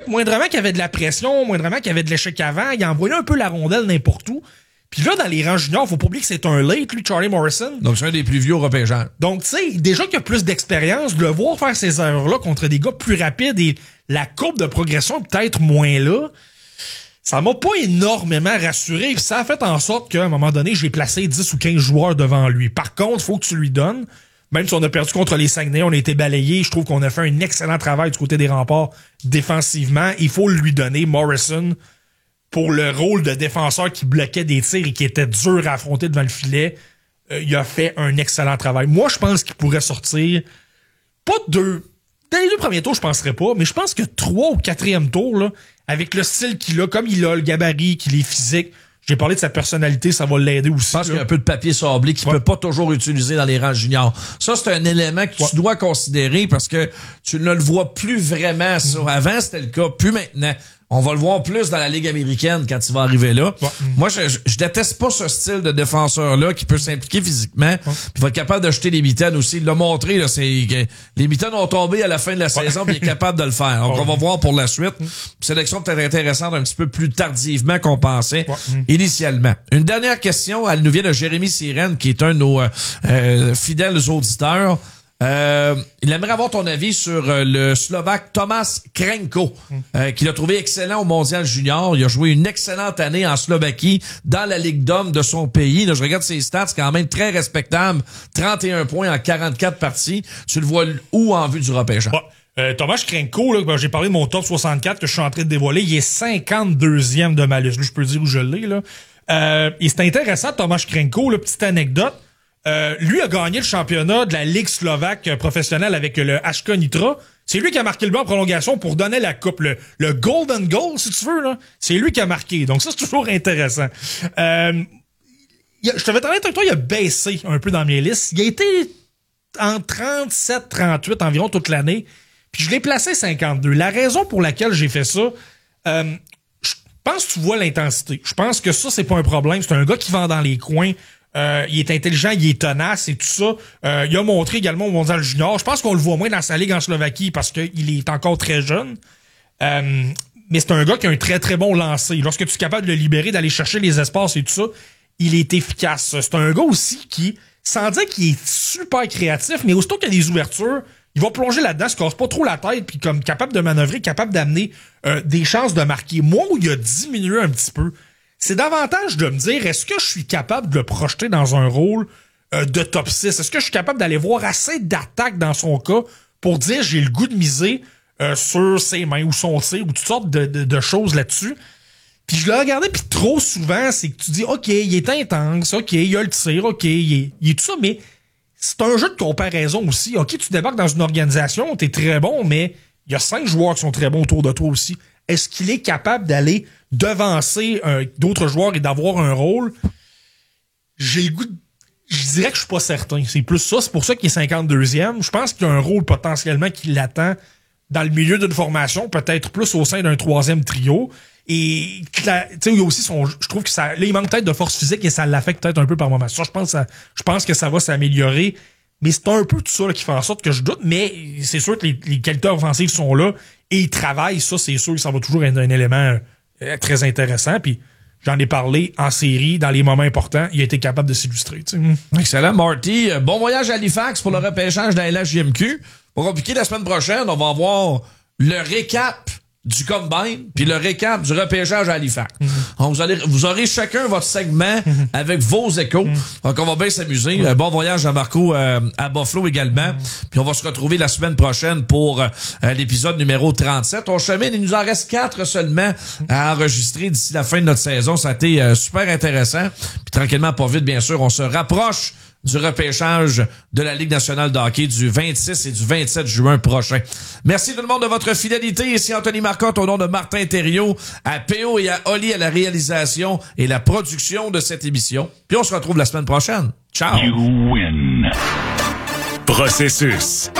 moindrement qu'il y avait de la pression, moindrement qu'il y avait de l'échec avant, il envoyait un peu la rondelle n'importe où. Puis là, dans les rangs juniors, faut pas oublier que c'est un late, lui, Charlie Morrison. Donc, c'est un des plus vieux au repêchage. Donc, tu sais, déjà qu'il a plus d'expérience, de le voir faire ces erreurs-là contre des gars plus rapides et la courbe de progression peut-être moins là, ça m'a pas énormément rassuré. Puis ça a fait en sorte qu'à un moment donné, j'ai placé 10 ou 15 joueurs devant lui. Par contre, faut que tu lui donnes. Même si on a perdu contre les Saguenay, on a été balayés. Je trouve qu'on a fait un excellent travail du côté des remparts défensivement. Il faut lui donner, Morrison, pour le rôle de défenseur qui bloquait des tirs et qui était dur à affronter devant le filet. Il a fait un excellent travail. Moi, je pense qu'il pourrait sortir pas deux. Dans les 2 premiers tours, je penserais pas, mais je pense que 3 ou 4e tour, là, avec le style qu'il a, comme il a, le gabarit, qu'il est physique. J'ai parlé de sa personnalité, ça va l'aider aussi. Je pense qu'il y a un peu de papier sablé qu'il peut pas toujours utiliser dans les rangs juniors. Ça, c'est un élément que tu dois considérer parce que tu ne le vois plus vraiment. Avant, c'était le cas, plus maintenant. On va le voir plus dans la Ligue américaine quand il va arriver là. Ouais. Moi, je déteste pas ce style de défenseur-là qui peut s'impliquer physiquement puis va être capable de jeter les mitaines aussi. Il l'a montré, là, les mitaines ont tombé à la fin de la saison puis il est capable de le faire. Donc, on va voir pour la suite. Sélection peut-être intéressante un petit peu plus tardivement qu'on pensait initialement. Une dernière question, elle nous vient de Jérémy Sirène, qui est un de nos fidèles auditeurs. Il aimerait avoir ton avis sur le Slovaque Tomáš Krenko, qu'il a trouvé excellent au Mondial Junior. Il a joué une excellente année en Slovaquie dans la Ligue d'hommes de son pays. Là, je regarde ses stats, c'est quand même très respectable. 31 points en 44 parties. Tu le vois où en vue du repêchage? Tomáš Krenko, là, j'ai parlé de mon top 64 que je suis en train de dévoiler. Il est 52e de ma liste. Là, je peux dire où je l'ai. Là. Et c'est intéressant, Tomáš Krenko, là, petite anecdote. Lui a gagné le championnat de la Ligue slovaque professionnelle avec le HK Nitra. C'est lui qui a marqué le but en prolongation pour donner la coupe. Le Golden Goal, si tu veux, là. C'est lui qui a marqué. Donc ça, c'est toujours intéressant. Je t'avais parlé avec toi, il a baissé un peu dans mes listes. Il a été en 37-38 environ toute l'année. Puis je l'ai placé 52. La raison pour laquelle j'ai fait ça, je pense que tu vois l'intensité. Je pense que ça, c'est pas un problème. C'est un gars qui vend dans les coins. Il est intelligent, il est tenace et tout ça. Il a montré également au Mondial Junior. Je pense qu'on le voit moins dans sa ligue en Slovaquie parce qu'il est encore très jeune. Mais c'est un gars qui a un très très bon lancer. Lorsque tu es capable de le libérer, d'aller chercher les espaces et tout ça, il est efficace. C'est un gars aussi qui, sans dire qu'il est super créatif, mais aussitôt qu'il y a des ouvertures, il va plonger là-dedans, se casse pas trop la tête, puis comme capable de manœuvrer, capable d'amener des chances de marquer. Moi, où il a diminué un petit peu, c'est davantage de me dire, est-ce que je suis capable de le projeter dans un rôle de top 6? Est-ce que je suis capable d'aller voir assez d'attaques dans son cas pour dire j'ai le goût de miser sur ses mains ou son tir ou toutes sortes de choses là-dessus? Puis je l'ai regardé, puis trop souvent, c'est que tu dis, OK, il est intense, OK, il a le tir, OK, il est tout ça, mais c'est un jeu de comparaison aussi. OK, tu débarques dans une organisation, t'es très bon, mais il y a 5 joueurs qui sont très bons autour de toi aussi. Est-ce qu'il est capable d'aller devancer d'autres joueurs et d'avoir un rôle? J'ai le goût de... Je dirais que je suis pas certain. C'est plus ça. C'est pour ça qu'il est 52e. Je pense qu'il y a un rôle potentiellement qui l'attend dans le milieu d'une formation, peut-être plus au sein d'un 3e trio. Et tu sais, il y a aussi je trouve que ça, là, il manque peut-être de force physique et ça l'affecte peut-être un peu par moment. Ça, je pense que ça va s'améliorer. Mais c'est un peu tout ça là, qui fait en sorte que je doute. Mais c'est sûr que les qualités offensives sont là et ils travaillent. Ça, c'est sûr que ça va toujours être un élément très intéressant. Puis j'en ai parlé en série, dans les moments importants. Il a été capable de s'illustrer. Excellent, Marty. Bon voyage à Halifax pour le repêchage de la LHJMQ. Pour compliquer la semaine prochaine, on va avoir le récap du Combine puis le récap du repêchage à Halifax. Donc, vous aurez chacun votre segment avec vos échos. Donc, on va bien s'amuser. Bon voyage à Marco à Buffalo également. Puis on va se retrouver la semaine prochaine pour l'épisode numéro 37. On chemine, il nous en reste 4 seulement à enregistrer d'ici la fin de notre saison. Ça a été super intéressant. Puis tranquillement, pas vite, bien sûr, on se rapproche du repêchage de la Ligue nationale de hockey du 26 et du 27 juin prochain. Merci tout le monde de votre fidélité. Ici Anthony Marcotte au nom de Martin Thériault, à PO et à Oli à la réalisation et la production de cette émission. Puis on se retrouve la semaine prochaine. Ciao! You win. Processus.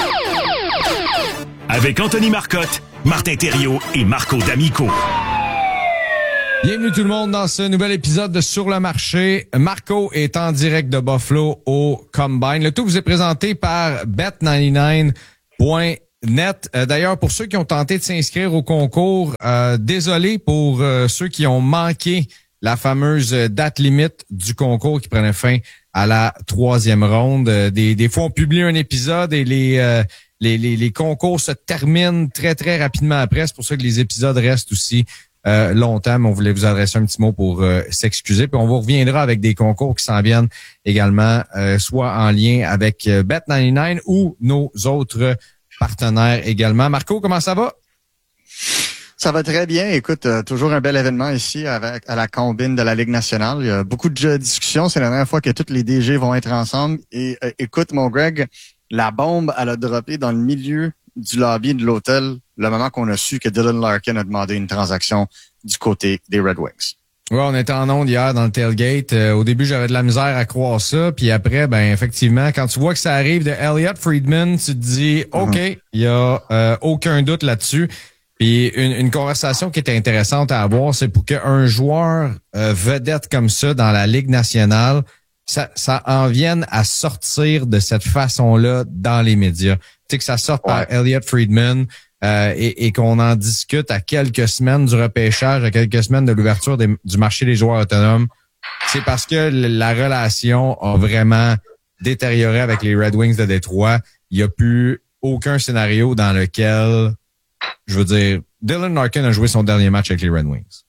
Avec Anthony Marcotte, Martin Thériault et Marco D'Amico. Bienvenue tout le monde dans ce nouvel épisode de Sur le marché. Marco est en direct de Buffalo au Combine. Le tout vous est présenté par Bet99.ca. net. D'ailleurs, pour ceux qui ont tenté de s'inscrire au concours, désolé pour ceux qui ont manqué la fameuse date limite du concours qui prenait fin à la 3e ronde. Des fois, on publie un épisode et les concours se terminent très, très rapidement après. C'est pour ça que les épisodes restent aussi longtemps, mais on voulait vous adresser un petit mot pour s'excuser. Puis on vous reviendra avec des concours qui s'en viennent également, soit en lien avec Bet99 ou nos autres partenaires également. Marco, comment ça va? Ça va très bien. Écoute, toujours un bel événement ici à la combine de la Ligue nationale. Il y a beaucoup de discussions. C'est la dernière fois que tous les DG vont être ensemble. Et écoute, mon Greg, la bombe, elle a droppé dans le milieu du lobby de l'hôtel le moment qu'on a su que Dylan Larkin a demandé une transaction du côté des Red Wings. Ouais, on était en onde hier dans le tailgate. Au début, j'avais de la misère à croire ça. Puis après, ben effectivement, quand tu vois que ça arrive de Elliot Friedman, tu te dis, OK, il y a aucun doute là-dessus. Puis une conversation qui est intéressante à avoir, c'est pour qu'un joueur vedette comme ça dans la Ligue nationale, ça en vienne à sortir de cette façon-là dans les médias. Tu sais, que ça sorte par Elliot Friedman et qu'on en discute à quelques semaines du repêchage, à quelques semaines de l'ouverture du marché des joueurs autonomes. C'est parce que la relation a vraiment détérioré avec les Red Wings de Détroit. Il n'y a plus aucun scénario dans lequel... Je veux dire, Dylan Larkin a joué son dernier match avec les Red Wings.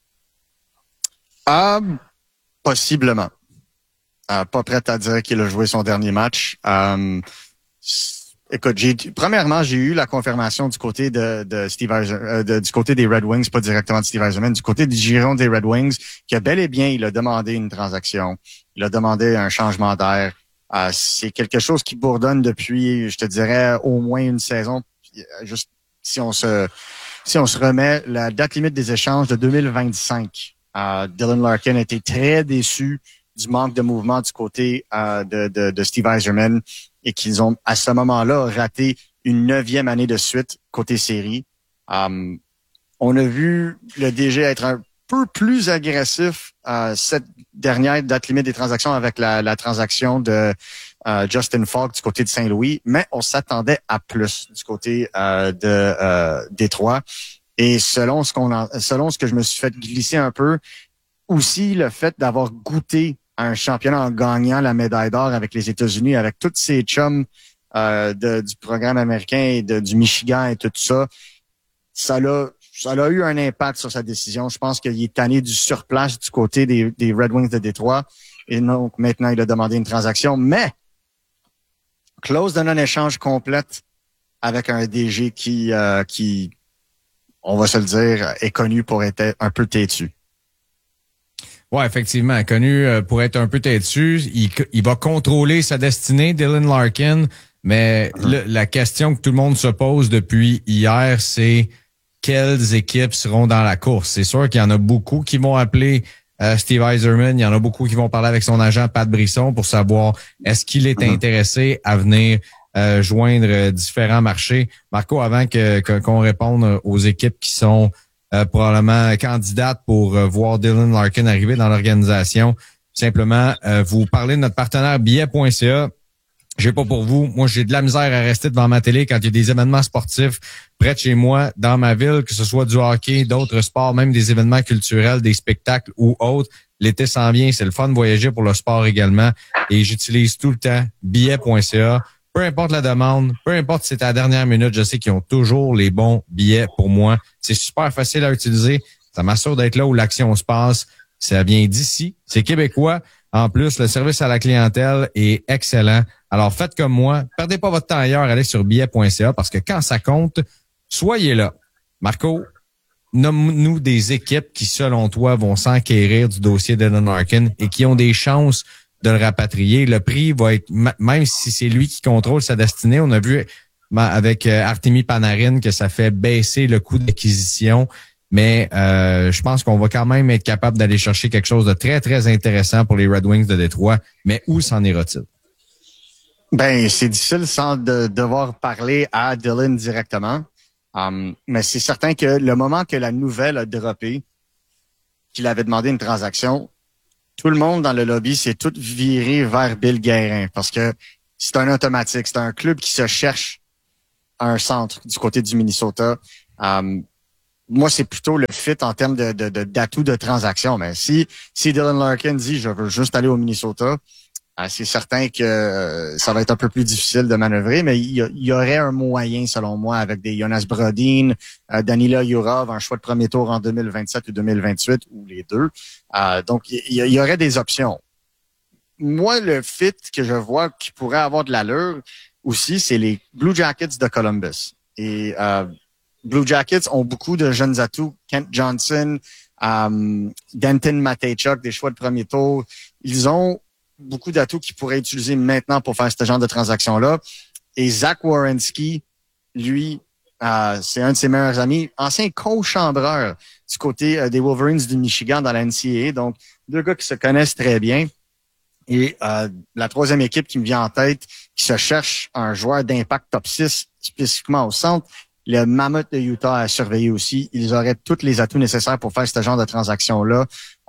Possiblement. Pas prêt à dire qu'il a joué son dernier match. Écoute, premièrement, j'ai eu la confirmation du côté de Steve du côté des Red Wings, pas directement de Steve Yzerman, du côté du giron des Red Wings, que bel et bien, il a demandé une transaction. Il a demandé un changement d'air. C'est quelque chose qui bourdonne depuis, je te dirais, au moins une saison. Juste si on se remet la date limite des échanges de 2025, Dylan Larkin a été très déçu du manque de mouvement du côté de Steve Yzerman et qu'ils ont à ce moment-là raté une 9e année de suite côté série. On a vu le DG être un peu plus agressif cette dernière date limite des transactions avec la transaction de Justin Falk du côté de Saint-Louis, mais on s'attendait à plus du côté de Détroit. Et selon ce que je me suis fait glisser un peu, aussi le fait d'avoir goûté à un championnat en gagnant la médaille d'or avec les États-Unis, avec tous ces chums du programme américain et du Michigan et tout ça, ça a eu un impact sur sa décision. Je pense qu'il est tanné du surplace du côté des Red Wings de Détroit. Et donc, maintenant, il a demandé une transaction. Mais, clause de non-échange complète avec un DG qui, on va se le dire, est connu pour être un peu têtu. Ouais, effectivement, connu pour être un peu têtu. Il va contrôler sa destinée, Dylan Larkin. Mais la question que tout le monde se pose depuis hier, c'est quelles équipes seront dans la course? C'est sûr qu'il y en a beaucoup qui vont appeler Steve Yzerman. Il y en a beaucoup qui vont parler avec son agent Pat Brisson pour savoir est-ce qu'il est intéressé à venir joindre différents marchés. Marco, avant qu'on réponde aux équipes qui sont probablement candidates pour voir Dylan Larkin arriver dans l'organisation, simplement vous parlez de notre partenaire billets.ca. J'ai pas pour vous. Moi, j'ai de la misère à rester devant ma télé quand il y a des événements sportifs près de chez moi, dans ma ville, que ce soit du hockey, d'autres sports, même des événements culturels, des spectacles ou autres. L'été s'en vient, c'est le fun de voyager pour le sport également. Et j'utilise tout le temps billets.ca. Peu importe la demande, peu importe si c'est à la dernière minute, je sais qu'ils ont toujours les bons billets pour moi. C'est super facile à utiliser. Ça m'assure d'être là où l'action se passe. Ça vient d'ici. C'est québécois. En plus, le service à la clientèle est excellent. Alors, faites comme moi. Perdez pas votre temps ailleurs. Allez sur billets.ca parce que quand ça compte, soyez là. Marco, nomme-nous des équipes qui, selon toi, vont s'enquérir du dossier d'Dylan Larkin et qui ont des chances de le rapatrier. Le prix va être, même si c'est lui qui contrôle sa destinée, on a vu avec Artemi Panarin que ça fait baisser le coût d'acquisition. Mais je pense qu'on va quand même être capable d'aller chercher quelque chose de très, très intéressant pour les Red Wings de Détroit. Mais où s'en ira-t-il? Ben, c'est difficile sans devoir parler à Dylan directement. Mais c'est certain que le moment que la nouvelle a droppé, qu'il avait demandé une transaction, tout le monde dans le lobby s'est tout viré vers Bill Guérin parce que c'est un automatique. C'est un club qui se cherche un centre du côté du Minnesota. Moi, c'est plutôt le fit en termes d'atouts de transaction. Mais si Dylan Larkin dit je veux juste aller au Minnesota, c'est certain que ça va être un peu plus difficile de manœuvrer, mais il y aurait un moyen, selon moi, avec des Jonas Brodin, Danila Yurov, un choix de premier tour en 2027 ou 2028, ou les deux. Donc, il y aurait des options. Moi, le fit que je vois qui pourrait avoir de l'allure aussi, c'est les Blue Jackets de Columbus. Et Blue Jackets ont beaucoup de jeunes atouts. Kent Johnson, Denton Mateychuk, des choix de premier tour. Ils ont beaucoup d'atouts qu'ils pourraient utiliser maintenant pour faire ce genre de transaction-là. Et Zach Werenski, lui, c'est un de ses meilleurs amis, ancien co-chambreur du côté des Wolverines du Michigan dans la NCAA. Donc, deux gars qui se connaissent très bien. Et la troisième équipe qui me vient en tête, qui se cherche un joueur d'impact top 6, spécifiquement au centre, le Mammoth de Utah à surveiller aussi. Ils auraient tous les atouts nécessaires pour faire ce genre de transaction-là.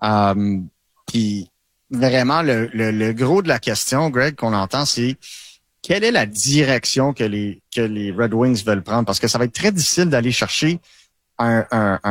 Puis vraiment, le gros de la question, Greg, qu'on entend, c'est quelle est la direction que les Red Wings veulent prendre? Parce que ça va être très difficile d'aller chercher un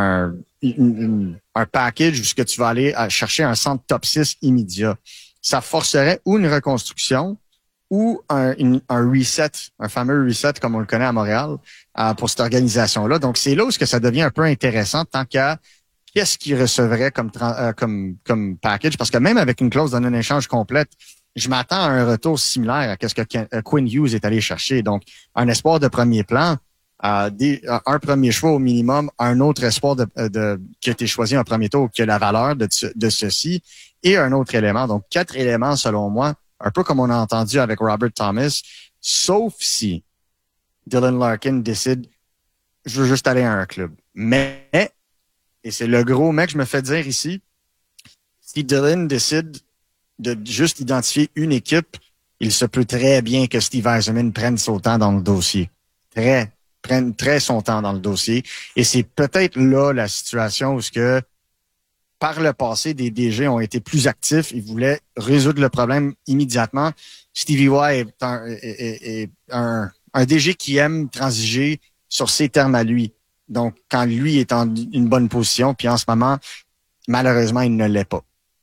package où ce que tu vas aller chercher un centre top 6 immédiat. Ça forcerait ou une reconstruction ou un reset, un fameux reset comme on le connaît à Montréal pour cette organisation-là. Donc, c'est là où ça devient un peu intéressant tant qu'à qu'est-ce qu'ils recevraient comme package. Parce que même avec une clause de non-échange complète, je m'attends à un retour similaire à ce que Quinn Hughes est allé chercher. Donc, un espoir de premier plan, un premier choix au minimum, un autre espoir qui a été choisi en premier tour, qui a la valeur de ceci, et un autre élément. Donc, 4 éléments, selon moi, un peu comme on a entendu avec Robert Thomas, sauf si Dylan Larkin décide « je veux juste aller à un club ». Mais, et c'est le gros mec que je me fais dire ici, si Dylan décide de juste identifier une équipe, il se peut très bien que Steve Yzerman prenne son temps dans le dossier. Prenne très son temps dans le dossier. Et c'est peut-être là la situation où par le passé, des DG ont été plus actifs. Ils voulaient résoudre le problème immédiatement. Stevie Y est un DG qui aime transiger sur ses termes à lui. Donc, quand lui est en une bonne position, puis en ce moment, malheureusement, il ne l'est pas.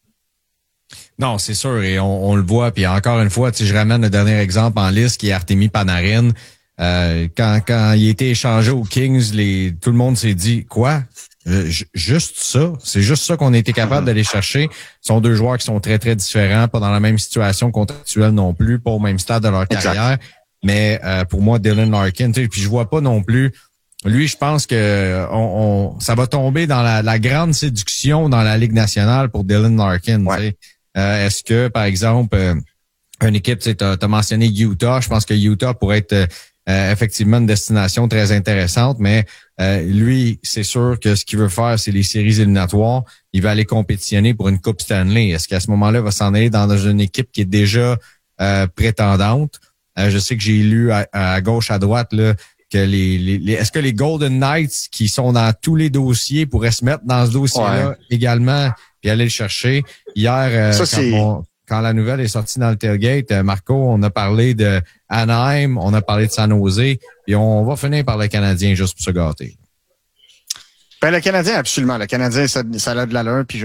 Non, c'est sûr, et on le voit. Puis encore une fois, je ramène le dernier exemple en liste qui est Artemi Panarin. Quand il a été échangé aux Kings, tout le monde s'est dit quoi? Juste ça. C'est juste ça qu'on a été capable d'aller chercher. Ce sont deux joueurs qui sont très, très différents, pas dans la même situation contractuelle non plus, pas au même stade de leur carrière. Mais pour moi, Dylan Larkin, puis je vois pas non plus. Lui, je pense que ça va tomber dans la grande séduction dans la Ligue nationale pour Dylan Larkin. Ouais. Est-ce que, par exemple, une équipe, t'as mentionné Utah, je pense que Utah pourrait être effectivement une destination très intéressante, mais lui, c'est sûr que ce qu'il veut faire, c'est les séries éliminatoires. Il va aller compétitionner pour une Coupe Stanley. Est-ce qu'à ce moment-là, il va s'en aller dans une équipe qui est déjà prétendante? Je sais que j'ai lu à gauche, à droite, là, que est-ce que les Golden Knights qui sont dans tous les dossiers pourraient se mettre dans ce dossier-là également puis aller le chercher? Hier, quand la nouvelle est sortie dans le tailgate, Marco, on a parlé de Anaheim, on a parlé de San Jose, puis on va finir par le Canadien juste pour se gâter. Ben, le Canadien, absolument. Le Canadien, ça a de l'allure, puis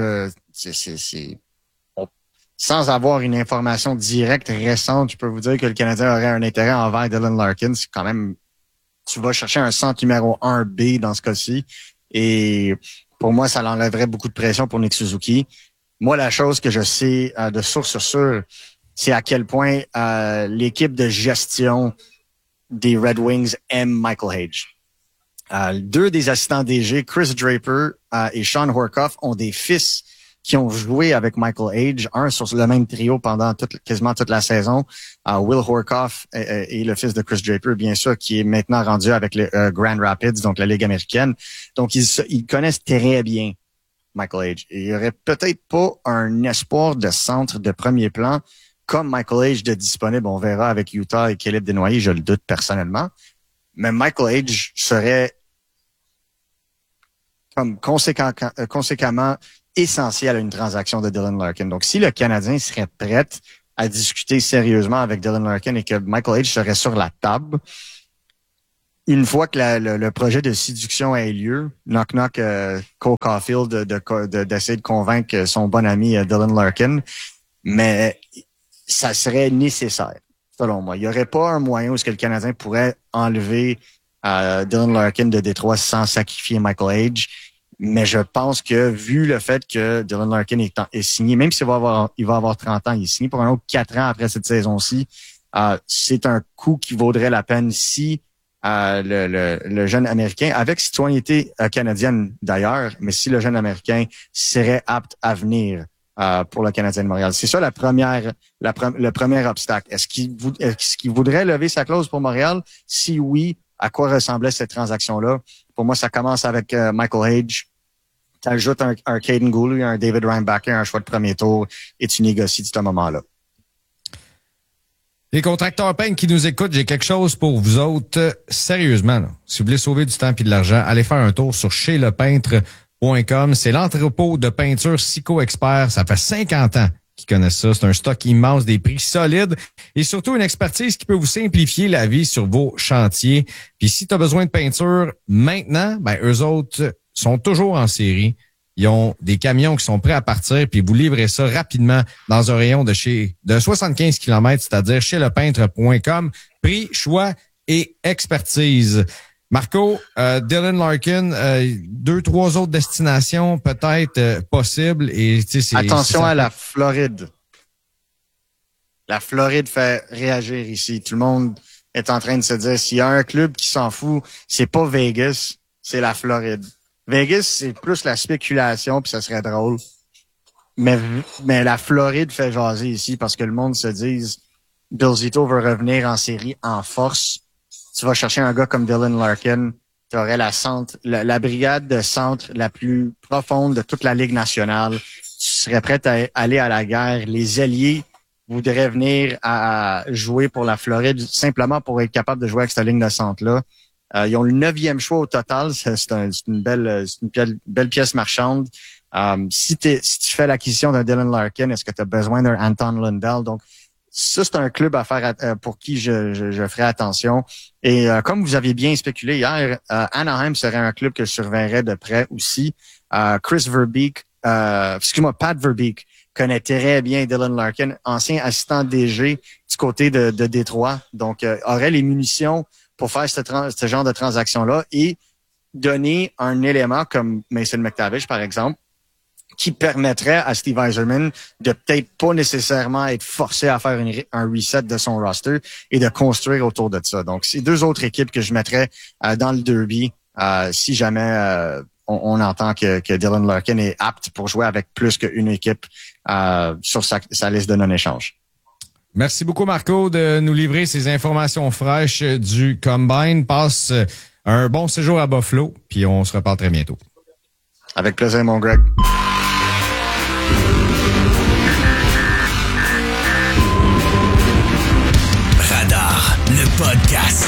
sans avoir une information directe, récente, je peux vous dire que le Canadien aurait un intérêt envers Dylan Larkin. C'est quand même, tu vas chercher un centre numéro 1B dans ce cas-ci. Et pour moi, ça l'enlèverait beaucoup de pression pour Nick Suzuki. Moi, la chose que je sais de source sûre, c'est à quel point l'équipe de gestion des Red Wings aime Michael Hage. Deux des assistants DG, Chris Draper et Sean Horcoff, ont des fils qui ont joué avec Michael Hage, un sur le même trio pendant quasiment toute la saison. Will Horcoff est le fils de Chris Draper, bien sûr, qui est maintenant rendu avec le Grand Rapids, donc la Ligue américaine. Donc, ils connaissent très bien Michael Hage. Et il y aurait peut-être pas un espoir de centre de premier plan comme Michael Hage de disponible. On verra avec Utah et Caleb Desnoyers, je le doute personnellement. Mais Michael Hage serait comme conséquemment essentiel à une transaction de Dylan Larkin. Donc, si le Canadien serait prêt à discuter sérieusement avec Dylan Larkin et que Michael Hage serait sur la table, une fois que le projet de séduction ait lieu, knock-knock, Cole Caulfield d'essayer de convaincre son bon ami Dylan Larkin, mais ça serait nécessaire, selon moi. Il n'y aurait pas un moyen où le Canadien pourrait enlever Dylan Larkin de Détroit sans sacrifier Michael Hage, mais je pense que vu le fait que Dylan Larkin est signé, même s'il va avoir 30 ans, il est signé pour un autre 4 ans après cette saison-ci, c'est un coup qui vaudrait la peine si le jeune Américain, avec citoyenneté canadienne d'ailleurs, mais si le jeune Américain serait apte à venir pour le Canadien de Montréal. C'est ça le premier obstacle. Est-ce qu'il voudrait lever sa clause pour Montréal? Si oui, à quoi ressemblait cette transaction-là? Pour moi, ça commence avec Michael Hage. Tu ajoutes un Caden Gooley, un David Reinbacher, un choix de premier tour et tu négocies de ce moment-là. Les contracteurs peintres qui nous écoutent, j'ai quelque chose pour vous autres. Sérieusement, là, si vous voulez sauver du temps et de l'argent, allez faire un tour sur chez-lepeintre.com. C'est l'entrepôt de peinture Sico Expert. Ça fait 50 ans qu'ils connaissent ça. C'est un stock immense, des prix solides et surtout une expertise qui peut vous simplifier la vie sur vos chantiers. Puis si tu as besoin de peinture maintenant, ben eux autres sont toujours en série. Ils ont des camions qui sont prêts à partir, puis vous livrez ça rapidement dans un rayon de 75 km, c'est-à-dire chez lepeintre.com. Prix, choix et expertise. Marco, Dylan Larkin, 2-3 autres destinations peut-être possibles. Et attention à la Floride. La Floride fait réagir ici. Tout le monde est en train de se dire, s'il y a un club qui s'en fout, c'est pas Vegas, c'est la Floride. Vegas, c'est plus la spéculation, puis ça serait drôle. Mais la Floride fait jaser ici parce que le monde se dise Bill Zito veut revenir en série en force. Tu vas chercher un gars comme Dylan Larkin, tu aurais la brigade de centre la plus profonde de toute la Ligue nationale. Tu serais prêt à aller à la guerre. Les alliés voudraient venir à jouer pour la Floride simplement pour être capable de jouer avec cette ligne de centre-là. Ils ont le 9e choix au total. C'est une belle pièce marchande. Si tu fais l'acquisition d'un Dylan Larkin, est-ce que tu as besoin d'un Anton Lundell? Donc, ça, c'est un club à faire pour qui je ferai attention. Et comme vous aviez bien spéculé hier, Anaheim serait un club que je surveillerais de près aussi. Pat Verbeek connaît très bien Dylan Larkin, ancien assistant DG du côté de Détroit. Donc, aurait les munitions pour faire ce genre de transaction-là et donner un élément comme Mason McTavish, par exemple, qui permettrait à Steve Yzerman de peut-être pas nécessairement être forcé à faire un reset de son roster et de construire autour de ça. Donc, c'est 2 autres équipes que je mettrais dans le derby si jamais on entend que Dylan Larkin est apte pour jouer avec plus qu'une équipe sur sa liste de non-échange. Merci beaucoup, Marco, de nous livrer ces informations fraîches du Combine. Passe un bon séjour à Buffalo, puis on se reparle très bientôt. Avec plaisir, mon Greg. Radar, le podcast.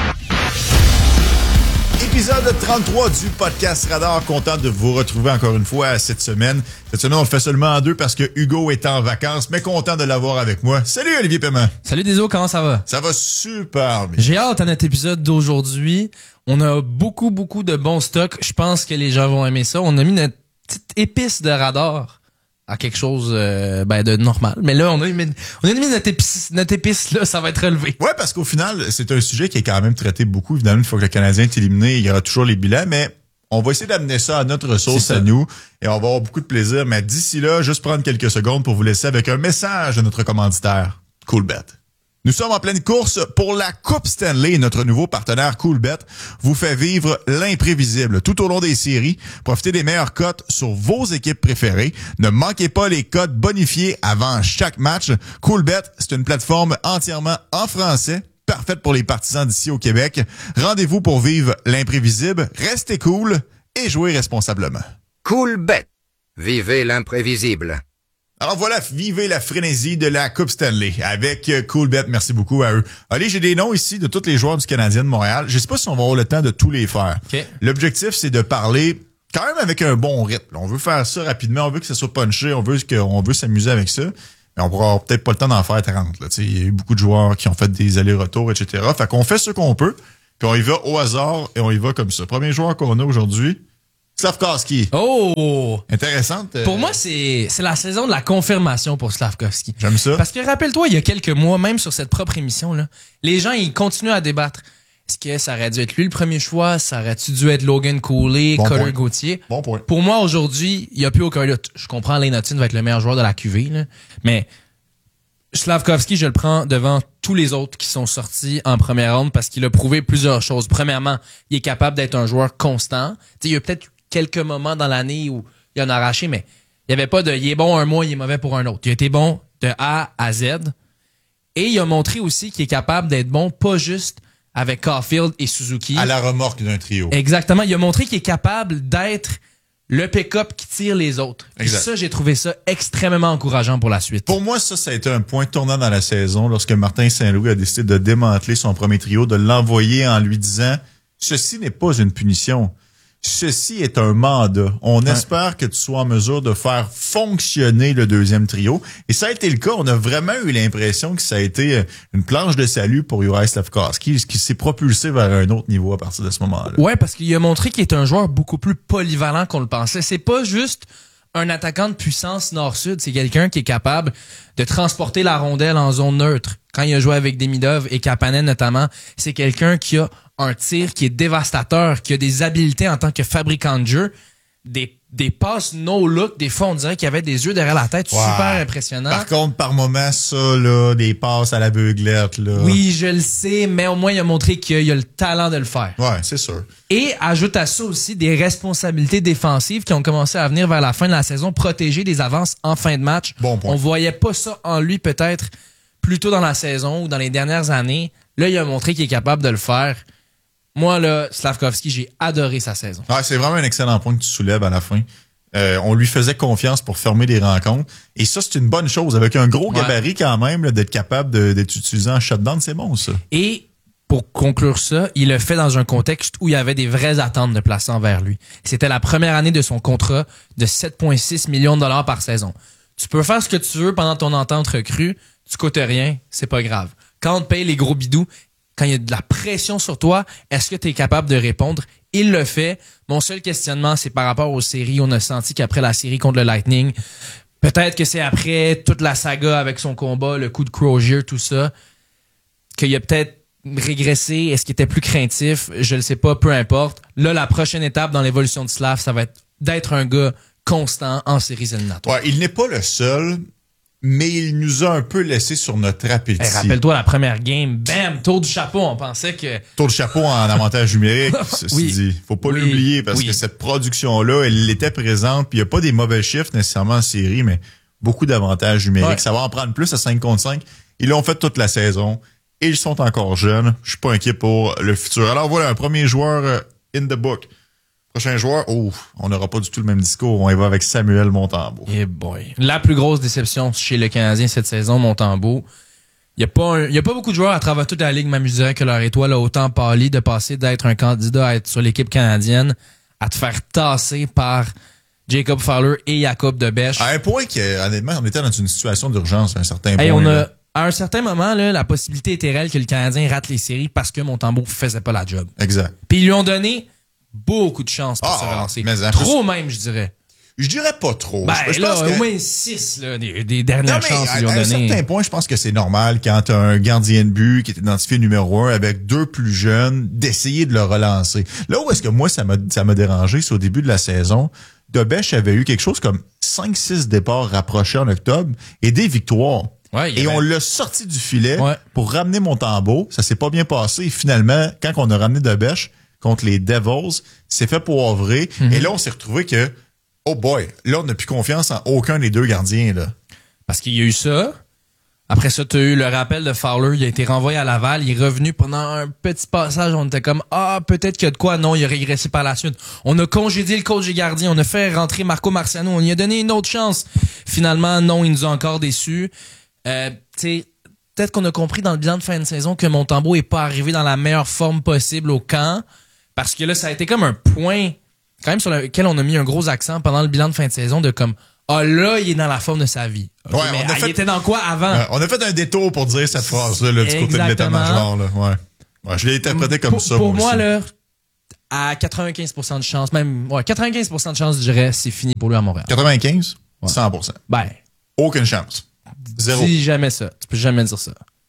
Épisode 33 du podcast Radar. Content de vous retrouver encore une fois cette semaine. Cette semaine, on le fait seulement en 2 parce que Hugo est en vacances, mais content de l'avoir avec moi. Salut Olivier Paiement. Salut Déso, comment ça va? Ça va super bien. J'ai hâte à notre épisode d'aujourd'hui. On a beaucoup de bons stocks. Je pense que les gens vont aimer ça. On a mis notre petite épice de radar à quelque chose de normal. Mais là, on a mis notre épice là, ça va être relevé. Ouais, parce qu'au final, c'est un sujet qui est quand même traité beaucoup. Évidemment, une fois que le Canadien est éliminé, il y aura toujours les bilans, mais on va essayer d'amener ça à notre sauce à nous et on va avoir beaucoup de plaisir. Mais d'ici là, juste prendre quelques secondes pour vous laisser avec un message de notre commanditaire, Coolbet. Nous sommes en pleine course pour la Coupe Stanley. Notre nouveau partenaire Coolbet vous fait vivre l'imprévisible tout au long des séries. Profitez des meilleures cotes sur vos équipes préférées. Ne manquez pas les cotes bonifiées avant chaque match. Coolbet, c'est une plateforme entièrement en français, parfaite pour les partisans d'ici au Québec. Rendez-vous pour vivre l'imprévisible. Restez cool et jouez responsablement. Coolbet. Vivez l'imprévisible. Alors voilà, vivez la frénésie de la Coupe Stanley avec Coolbet. Merci beaucoup à eux. Allez, j'ai des noms ici de tous les joueurs du Canadien de Montréal. Je sais pas si on va avoir le temps de tous les faire. Okay. L'objectif, c'est de parler quand même avec un bon rythme. On veut faire ça rapidement, on veut que ça soit punché, on veut s'amuser avec ça. Mais on pourra peut-être pas le temps d'en faire 30. Il y a eu beaucoup de joueurs qui ont fait des allers-retours, etc. Fait qu'on fait ce qu'on peut. Puis on y va au hasard et on y va comme ça. Premier joueur qu'on a aujourd'hui, Slavkovski. Oh! Intéressante. Pour moi, c'est la saison de la confirmation pour Slavkovski. J'aime ça. Parce que rappelle-toi, il y a quelques mois, même sur cette propre émission, là, les gens, ils continuent à débattre. Est-ce que ça aurait dû être lui le premier choix? Ça aurait-tu dû être Logan Cooley, Cutter Gauthier? Bon point. Pour moi, aujourd'hui, il n'y a plus aucun doute. Je comprends Lane Hutton va être le meilleur joueur de la QV, là, mais Slavkovski, je le prends devant tous les autres qui sont sortis en première ronde parce qu'il a prouvé plusieurs choses. Premièrement, il est capable d'être un joueur constant. T'sais, il y a peut-être quelques moments dans l'année où il en a arraché, mais il n'y avait pas de il est bon un mois, il est mauvais pour un autre. Il a été bon de A à Z. Et il a montré aussi qu'il est capable d'être bon, pas juste avec Caulfield et Suzuki. À la remorque d'un trio. Exactement. Il a montré qu'il est capable d'être le pick-up qui tire les autres. Exact. Et ça, j'ai trouvé ça extrêmement encourageant pour la suite. Pour moi, ça a été un point tournant dans la saison lorsque Martin Saint-Louis a décidé de démanteler son premier trio, de l'envoyer en lui disant « Ceci n'est pas une punition. Ceci est un mandat. On espère que tu sois en mesure de faire fonctionner le deuxième trio. » Et ça a été le cas. On a vraiment eu l'impression que ça a été une planche de salut pour Juraj Slavkovski, qui s'est propulsé vers un autre niveau à partir de ce moment-là. Ouais, parce qu'il a montré qu'il est un joueur beaucoup plus polyvalent qu'on le pensait. C'est pas juste un attaquant de puissance nord-sud. C'est quelqu'un qui est capable de transporter la rondelle en zone neutre. Quand il a joué avec Demidov et Kapanen notamment, c'est quelqu'un qui a un tir qui est dévastateur, qui a des habiletés en tant que fabricant de jeu, des passes no-look, des fois on dirait qu'il y avait des yeux derrière la tête, super impressionnant. Par contre, par moment, ça, là, des passes à l'aveuglette, là. Oui, je le sais, mais au moins il a montré qu'il a le talent de le faire. Ouais, c'est sûr. Et ajoute à ça aussi des responsabilités défensives qui ont commencé à venir vers la fin de la saison, protéger des avances en fin de match. Bon point. On voyait pas ça en lui peut-être plus tôt dans la saison ou dans les dernières années. Là, il a montré qu'il est capable de le faire. Moi, là, Slavkovski, j'ai adoré sa saison. Ouais, c'est vraiment un excellent point que tu soulèves à la fin. On lui faisait confiance pour fermer des rencontres. Et ça, c'est une bonne chose. Avec un gros gabarit quand même, là, d'être capable d'être utilisé en shutdown, c'est bon, ça. Et pour conclure ça, il le fait dans un contexte où il y avait des vraies attentes de placer envers lui. C'était la première année de son contrat de 7,6 millions de dollars par saison. Tu peux faire ce que tu veux pendant ton entente recrue, tu coûtes rien, c'est pas grave. Quand on te paye les gros bidous, quand il y a de la pression sur toi, est-ce que tu es capable de répondre? Il le fait. Mon seul questionnement, c'est par rapport aux séries. On a senti qu'après la série contre le Lightning, peut-être que c'est après toute la saga avec son combat, le coup de Crozier, tout ça, qu'il a peut-être régressé. Est-ce qu'il était plus craintif? Je le sais pas, peu importe. Là, la prochaine étape dans l'évolution de Slav, ça va être d'être un gars constant en séries éliminatoires. Ouais, il n'est pas le seul, mais il nous a un peu laissé sur notre appétit. Hey, rappelle-toi la première game, bam, tour du chapeau, on pensait que... Tour de chapeau en avantage numérique, ceci dit. Faut pas l'oublier parce que cette production-là, elle était présente, puis il n'y a pas des mauvais chiffres nécessairement en série, mais beaucoup d'avantages numériques. Ouais. Ça va en prendre plus à 5 contre 5. Ils l'ont fait toute la saison et ils sont encore jeunes. Je suis pas inquiet pour le futur. Alors voilà, un premier joueur in the book. Prochain joueur, on n'aura pas du tout le même discours. On y va avec Samuel Montembeault. Eh boy. La plus grosse déception chez le Canadien cette saison, Montembeault. Il y a pas beaucoup de joueurs à travers toute la ligue m'amuseraient que leur étoile a autant pâli de passer d'être un candidat à être sur l'équipe canadienne à te faire tasser par Jacob Fowler et Jacob Debesch. À un point que, honnêtement, on était dans une situation d'urgence à un certain point. On a, là. à un certain moment, là, la possibilité était réelle que le Canadien rate les séries parce que Montembeault faisait pas la job. Exact. Puis ils lui ont donné beaucoup de chance pour se relancer. Trop même, je dirais. Je dirais pas trop. Ben je là, pense que... au moins 6 là, des dernières chances qu'ils lui ont à un donné. certain point, je pense que c'est normal quand t'as un gardien de but qui est identifié numéro 1 avec 2 plus jeunes, d'essayer de le relancer. Là où est-ce que moi, ça m'a dérangé, c'est au début de la saison. Debesch avait eu quelque chose comme 5-6 départs rapprochés en octobre et des victoires. Ouais, et on l'a sorti du filet Ouais. pour ramener Montembeault. Ça s'est pas bien passé. Et finalement, quand on a ramené Debesch contre les Devils, c'est fait poivrer. Et là, on s'est retrouvé que, oh boy, là, on n'a plus confiance en aucun des deux gardiens, là. Parce qu'il y a eu ça. Après ça, tu as eu le rappel de Fowler. Il a été renvoyé à Laval. Il est revenu pendant un petit passage. On était comme, peut-être qu'il y a de quoi. Non, il a régressé par la suite. On a congédié le coach des gardiens. On a fait rentrer Marco Marciano. On lui a donné une autre chance. Finalement, non, il nous a encore déçus. Peut-être qu'on a compris dans le bilan de fin de saison que Montembeault est pas arrivé dans la meilleure forme possible au camp. Parce que là, ça a été comme un point, quand même, sur lequel on a mis un gros accent pendant le bilan de fin de saison de comme, là, il est dans la forme de sa vie. Okay, Ouais, mais il était dans quoi avant? On a fait un détour pour dire cette phrase-là, là, du côté de l'état-major, là. Ouais. Ouais, je l'ai interprété comme ça. Pour moi, aussi. là, à 95% de chance, même, 95% de chance, je dirais, c'est fini pour lui à Montréal. 95? Ouais. 100%. Ben, Aucune chance. Zéro. dis jamais ça. Tu peux jamais dire ça.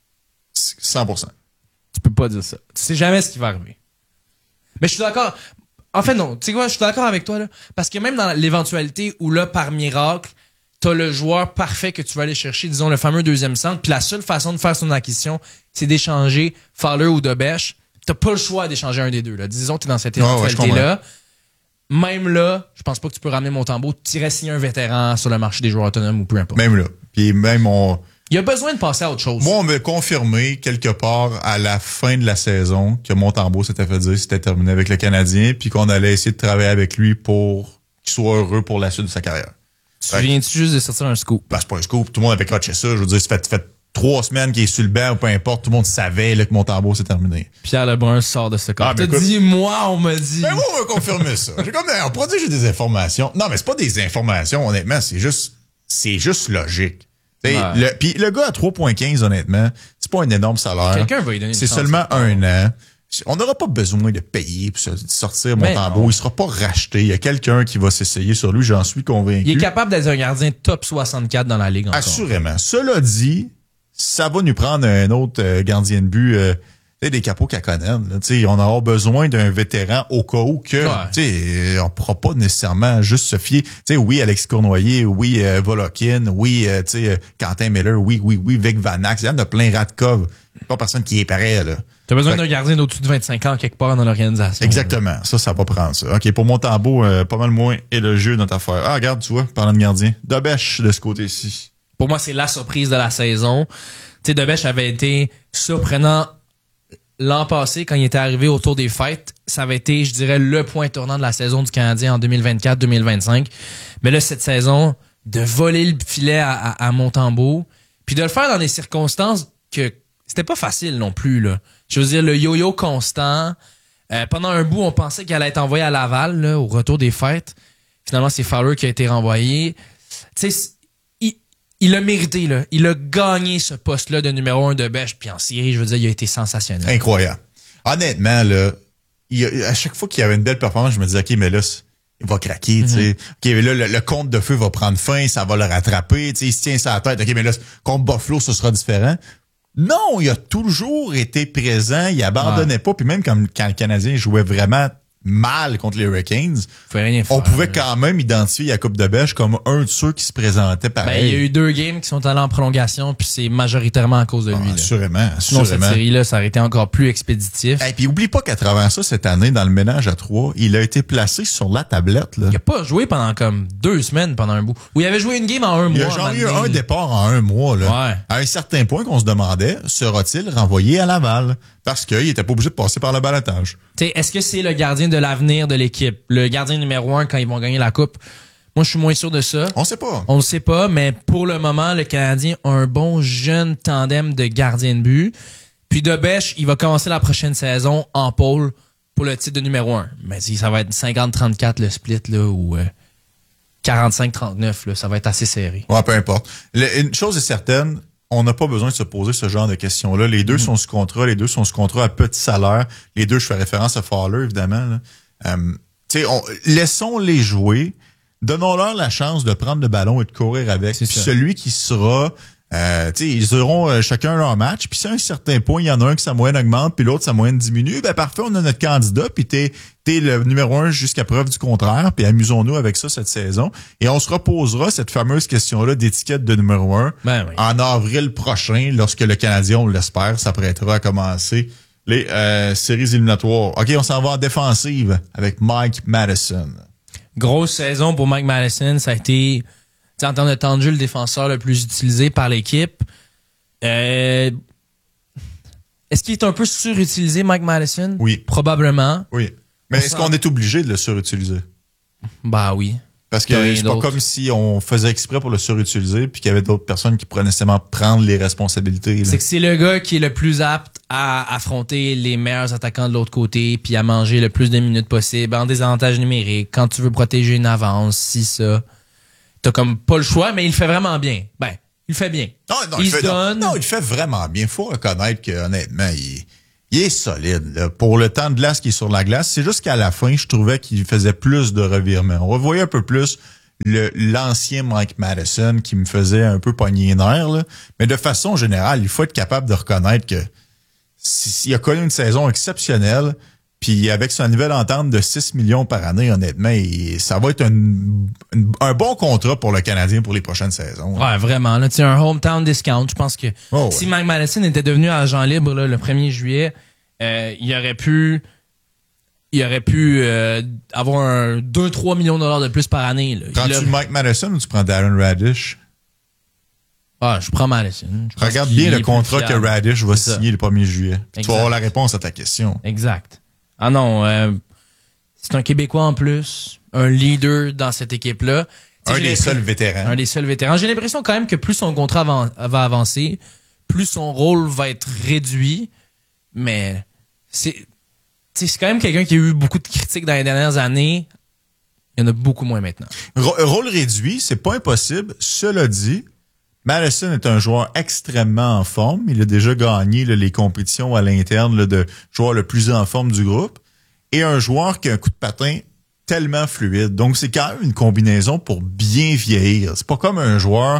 100%. Tu peux pas dire ça. Tu sais jamais ce qui va arriver. Mais je suis d'accord. En fait, non. Tu sais quoi, je suis d'accord avec toi, là. Parce que même dans l'éventualité où, là, par miracle, t'as le joueur parfait que tu vas aller chercher, disons, le fameux deuxième centre, puis la seule façon de faire son acquisition, c'est d'échanger Fowler ou Debèche. T'as pas le choix d'échanger un des deux, là. Disons que t'es dans cette éventualité-là. Même là, je pense pas que tu peux ramener Montembeault. Tu irais signer un vétéran sur le marché des joueurs autonomes ou peu importe. Même là. Puis même Il y a besoin de passer à autre chose. Moi, on m'a confirmé quelque part à la fin de la saison que Montembeault s'était fait dire c'était terminé avec le Canadien puis qu'on allait essayer de travailler avec lui pour qu'il soit heureux pour la suite de sa carrière. Tu viens-tu juste de sortir un scoop? Ben, c'est pas un scoop. Tout le monde avait catché ça. Je veux dire, ça fait 3 semaines qu'il est sur le banc ou peu importe. Tout le monde savait là, que Montembeault c'est terminé. Pierre Lebrun sort de ce corps. mais T'as dit, moi, on m'a dit. Ben moi, on m'a confirmé ça. J'ai comme, on pourrait dire que j'ai des informations. Non, mais c'est pas des informations, honnêtement. C'est juste logique. Ouais. Puis le gars à 3,15, honnêtement, c'est pas un énorme salaire. Quelqu'un va lui donner une C'est chance. seulement 1 an. On n'aura pas besoin de payer pour sortir Montembeault. Il sera pas racheté. Il y a quelqu'un qui va s'essayer sur lui, j'en suis convaincu. Il est capable d'être un gardien top 64 dans la ligue encore. Assurément. Cela dit, ça va nous prendre un autre gardien de but, des capots Kakonen. On aura besoin d'un vétéran au cas où que, on pourra pas nécessairement juste se fier. Oui, Alexis Cournoyer, oui, Volokin, oui, Quentin Miller, oui, Vic Vanax. Il y en a plein Radkov. Pas personne qui est pareil, là. T'as besoin d'un gardien d'au-dessus de 25 ans quelque part dans l'organisation. Exactement. Ça va prendre ça. OK, pour Montembeault, pas mal moins élogieux notre affaire. Ah, regarde, tu vois, parlant de gardien. Debèche de ce côté-ci. Pour moi, c'est la surprise de la saison. Tu sais, Debèche avait été surprenant l'an passé quand il était arrivé autour des fêtes. Ça avait été, je dirais, le point tournant de la saison du Canadien en 2024-2025. Mais là, cette saison, de voler le filet à Montembeault, puis de le faire dans des circonstances que c'était pas facile non plus, là. Je veux dire, le yo-yo constant. Pendant un bout, on pensait qu'elle allait être envoyée à Laval, là, au retour des fêtes. Finalement, c'est Fowler qui a été renvoyé. Tu sais, il a mérité, là. Il a gagné ce poste-là de numéro 1 de Bêche. Puis en série, je veux dire, il a été sensationnel. Incroyable. Honnêtement, là, à chaque fois qu'il y avait une belle performance, je me disais, OK, mais là, il va craquer, tu sais. OK, mais là, le compte de feu va prendre fin, ça va le rattraper, tu sais, il se tient sa tête. OK, mais là, contre Buffalo, ce sera différent. Non, il a toujours été présent, il abandonnait pas, puis même quand le Canadien jouait vraiment mal contre les Hurricanes, on pouvait quand même identifier Jakub Debèche comme un de ceux qui se présentait pareil. Ben, il y a eu 2 games qui sont allés en prolongation, puis c'est majoritairement à cause de lui. Assurément. Sinon, cette série-là, ça aurait été encore plus expéditif. Et puis, oublie pas qu'à travers ça, cette année, dans le ménage à 3, il a été placé sur la tablette. Là. Il a pas joué pendant comme 2 semaines, pendant un bout. Ou il avait joué une game en 1 mois. Il a genre eu un départ en 1 mois. Là. Ouais. À un certain point qu'on se demandait, sera-t-il renvoyé à Laval? Parce qu'il était pas obligé de passer par le balotage. T'sais, est-ce que c'est le gardien de l'avenir de l'équipe? Le gardien numéro 1 quand ils vont gagner la coupe? Moi, je suis moins sûr de ça. On sait pas. On le sait pas, mais pour le moment, le Canadien a un bon jeune tandem de gardiens de but. Puis Debèche, il va commencer la prochaine saison en pôle pour le titre de numéro 1. Mais si ça va être 50-34 le split, là, ou 45-39, là, ça va être assez serré. Ouais, peu importe. Une chose est certaine, on n'a pas besoin de se poser ce genre de questions-là. Les deux sont sous contrat, les deux sont sous contrat à petit salaire. Les deux, je fais référence à Fowler, évidemment. Laissons-les jouer. Donnons-leur la chance de prendre le ballon et de courir avec. Puis celui qui sera... ils auront chacun leur match. Puis si à un certain point, il y en a un que sa moyenne augmente, puis l'autre, sa moyenne diminue, ben parfait, on a notre candidat, puis t'es le numéro 1 jusqu'à preuve du contraire, puis amusons-nous avec ça cette saison. Et on se reposera cette fameuse question-là d'étiquette de numéro 1 en avril prochain, lorsque le Canadien, on l'espère, s'apprêtera à commencer les séries éliminatoires. OK, on s'en va en défensive avec Mike Matheson. Grosse saison pour Mike Matheson. Ça a été, en termes de temps de jeu, le défenseur le plus utilisé par l'équipe. Est-ce qu'il est un peu surutilisé, Mike Matheson? Oui. Probablement. Oui. Mais est-ce qu'on est obligé de le surutiliser? Bah oui. Parce que c'est pas comme si on faisait exprès pour le surutiliser puis qu'il y avait d'autres personnes qui pourraient nécessairement prendre les responsabilités. Là. C'est que c'est le gars qui est le plus apte à affronter les meilleurs attaquants de l'autre côté puis à manger le plus de minutes possible en désavantage numérique. Quand tu veux protéger une avance, si ça, t'as comme pas le choix, mais il le fait vraiment bien. Ben, il le fait bien. Non, il le fait vraiment bien. Faut reconnaître que honnêtement, il Il est solide, là. Pour le temps de glace qui est sur la glace. C'est juste qu'à la fin, je trouvais qu'il faisait plus de revirements. On revoyait un peu plus l'ancien Mike Madison qui me faisait un peu pogner les nerfs, là. Mais de façon générale, il faut être capable de reconnaître que s'il a connu une saison exceptionnelle, puis avec son nouvelle entente de 6 millions par année, honnêtement, ça va être un bon contrat pour le Canadien pour les prochaines saisons. Ouais, vraiment. Là, tu sais, un hometown discount. Je pense que si Mike Madison était devenu agent libre là, le 1er juillet, il aurait pu avoir un 2-3 millions de dollars de plus par année. Là. Prends-tu Mike Madison ou tu prends Darren Radish? Ah, je prends Madison. Regarde bien le contrat que Radish va signer le 1er juillet. Tu vas avoir la réponse à ta question. Exact. Ah non, c'est un Québécois en plus, un leader dans cette équipe-là. Un des seuls vétérans. Un des seuls vétérans. J'ai l'impression quand même que plus son contrat va avancer, plus son rôle va être réduit, mais c'est quand même quelqu'un qui a eu beaucoup de critiques dans les dernières années. Il y en a beaucoup moins maintenant. Rôle réduit, c'est pas impossible. Cela dit, Madison est un joueur extrêmement en forme. Il a déjà gagné les compétitions à l'interne de joueur le plus en forme du groupe. Et un joueur qui a un coup de patin tellement fluide. Donc, c'est quand même une combinaison pour bien vieillir. C'est pas comme un joueur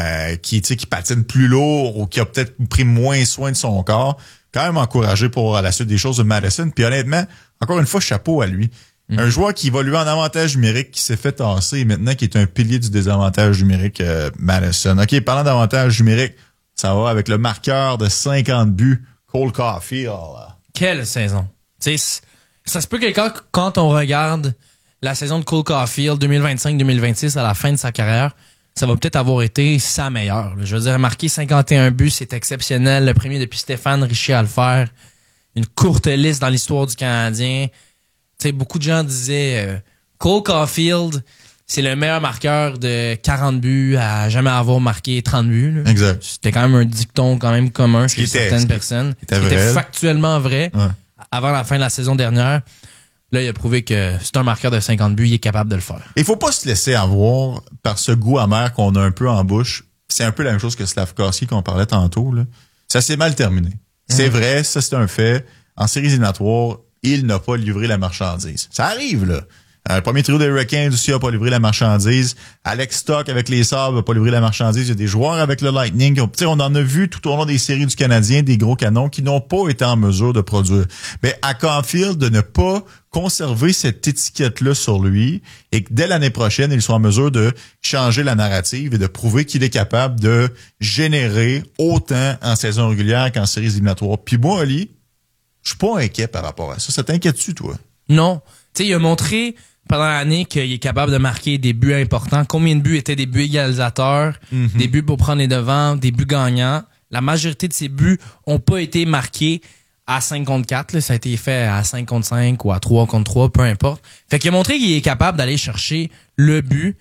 qui patine plus lourd ou qui a peut-être pris moins soin de son corps. Quand même encouragé pour la suite des choses de Madison. Puis honnêtement, encore une fois, chapeau à lui. Un joueur qui évolue en avantage numérique, qui s'est fait tasser et maintenant qui est un pilier du désavantage numérique, Madison. OK, parlant d'avantage numérique, ça va avec le marqueur de 50 buts, Cole Caulfield. Quelle saison! T'sais, ça se peut que quand on regarde la saison de Cole Caulfield 2025-2026 à la fin de sa carrière, ça va peut-être avoir été sa meilleure. Je veux dire, marquer 51 buts, c'est exceptionnel. Le premier depuis Stéphane Richer à le faire. Une courte liste dans l'histoire du Canadien. T'sais, beaucoup de gens disaient Cole Caulfield, c'est le meilleur marqueur de 40 buts à jamais avoir marqué 30 buts. Là. Exact. C'était quand même un dicton quand même commun chez certaines personnes. C'était factuellement vrai. Ouais. Avant la fin de la saison dernière, là, il a prouvé que c'est un marqueur de 50 buts, il est capable de le faire. Il faut pas se laisser avoir par ce goût amer qu'on a un peu en bouche. C'est un peu la même chose que Slavkovski qu'on parlait tantôt. Là. Ça s'est mal terminé. C'est vrai, ça c'est un fait. En séries éliminatoires, il n'a pas livré la marchandise. Ça arrive, là. Le premier trio des Hurricanes aussi n'a pas livré la marchandise. Alex Stock avec les Sabres n'a pas livré la marchandise. Il y a des joueurs avec le Lightning. On en a vu tout au long des séries du Canadien, des gros canons qui n'ont pas été en mesure de produire. Mais à Caulfield, de ne pas conserver cette étiquette-là sur lui et que dès l'année prochaine, il soit en mesure de changer la narrative et de prouver qu'il est capable de générer autant en saison régulière qu'en séries éliminatoires. Puis moi, Ali, je suis pas inquiet par rapport à ça. Ça t'inquiète-tu, toi? Non. Tu sais, il a montré pendant l'année qu'il est capable de marquer des buts importants. Combien de buts étaient des buts égalisateurs, des buts pour prendre les devants, des buts gagnants. La majorité de ces buts ont pas été marqués à 5 contre 4. Là. Ça a été fait à 5 contre 5 ou à 3 contre 3, peu importe. Fait qu'il a montré qu'il est capable d'aller chercher le but.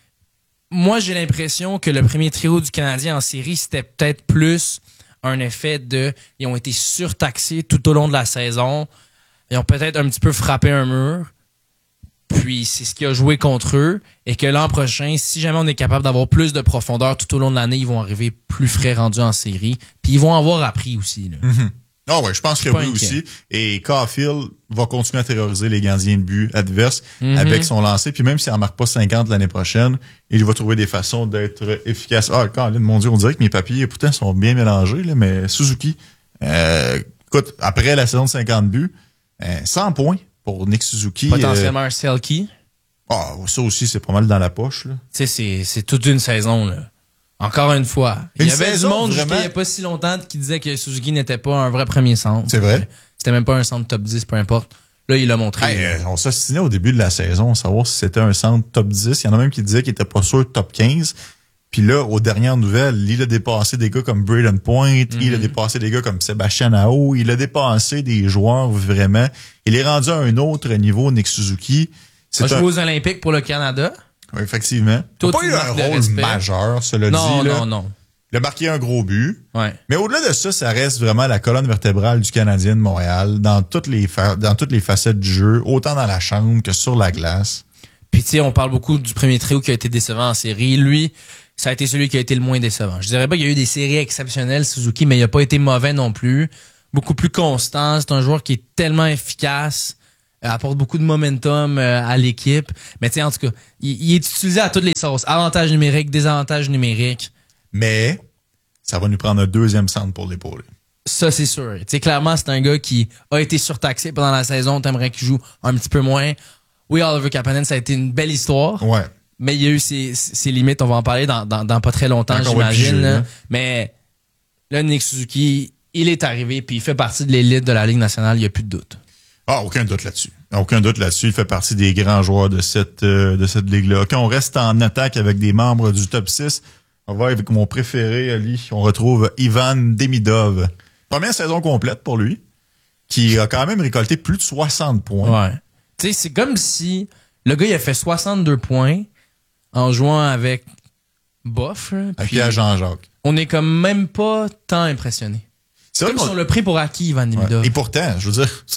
Moi, j'ai l'impression que le premier trio du Canadien en série, c'était peut-être plus un effet ils ont été surtaxés tout au long de la saison. Ils ont peut-être un petit peu frappé un mur. Puis c'est ce qui a joué contre eux. Et que l'an prochain, si jamais on est capable d'avoir plus de profondeur tout au long de l'année, ils vont arriver plus frais rendus en série. Puis ils vont avoir appris aussi. Là. Ah ouais, je pense que oui aussi. Et Caulfield va continuer à terroriser les gardiens de but adverses avec son lancer. Puis même s'il n'en marque pas 50 l'année prochaine, il va trouver des façons d'être efficace. Ah, Colin, mon Dieu, on dirait que mes papiers, pourtant, sont bien mélangés, là, mais Suzuki, écoute, après la saison de 50 buts, 100 points pour Nick Suzuki. Potentiellement un Selke. Ah, ça aussi, c'est pas mal dans la poche, là. Tu sais, c'est toute une saison, là. Encore une fois. Il y avait du monde jusqu'à il n'y a pas si longtemps qui disait que Suzuki n'était pas un vrai premier centre. C'est vrai. C'était même pas un centre top 10, peu importe. Là, il l'a montré. Hey, on s'ostinait au début de la saison, savoir si c'était un centre top 10. Il y en a même qui disaient qu'il était pas sûr top 15. Puis là, aux dernières nouvelles, il a dépassé des gars comme Braden Point, il a dépassé des gars comme Sébastien Aho, il a dépassé des joueurs vraiment. Il est rendu à un autre niveau, Nick Suzuki. Il a joué aux Olympiques pour le Canada. Oui, effectivement. Il n'a pas eu un rôle majeur, cela dit. Non. Il a marqué un gros but. Ouais. Mais au-delà de ça, ça reste vraiment la colonne vertébrale du Canadien de Montréal dans toutes les facettes du jeu, autant dans la chambre que sur la glace. Puis tu sais, on parle beaucoup du premier trio qui a été décevant en série. Lui, ça a été celui qui a été le moins décevant. Je dirais pas qu'il y a eu des séries exceptionnelles, Suzuki, mais il a pas été mauvais non plus. beaucoup plus constant. C'est un joueur qui est tellement efficace, apporte beaucoup de momentum à l'équipe. Mais tu sais, en tout cas, il est utilisé à toutes les sauces. Avantages numériques, désavantages numériques. Mais ça va nous prendre un deuxième centre pour l'épauler. Ça, c'est sûr. Tu sais, clairement, c'est un gars qui a été surtaxé pendant la saison. T'aimerais qu'il joue un petit peu moins. Oui, Oliver Kapanen, ça a été une belle histoire. Ouais. Mais il y a eu ses limites. On va en parler dans pas très longtemps, Quand on va j'imagine. piger, Là. hein. Mais là, Nick Suzuki, il est arrivé puis il fait partie de l'élite de la Ligue nationale. Il n'y a plus de doute. Ah, aucun doute là-dessus. Aucun doute là-dessus. Il fait partie des grands joueurs de cette ligue-là. Quand on reste en attaque avec des membres du top 6, on va avec mon préféré, Ali. On retrouve Ivan Demidov. Première saison complète pour lui, qui a quand même récolté plus de 60 points. Ouais. Tu sais, c'est comme si le gars, il a fait 62 points en jouant avec Boff. Là, Avec puis Pierre Jean-Jacques. on est comme même pas tant impressionné. C'est Comme si on l'a pris pour acquis, Ivan Demidov. Et pourtant, je veux dire,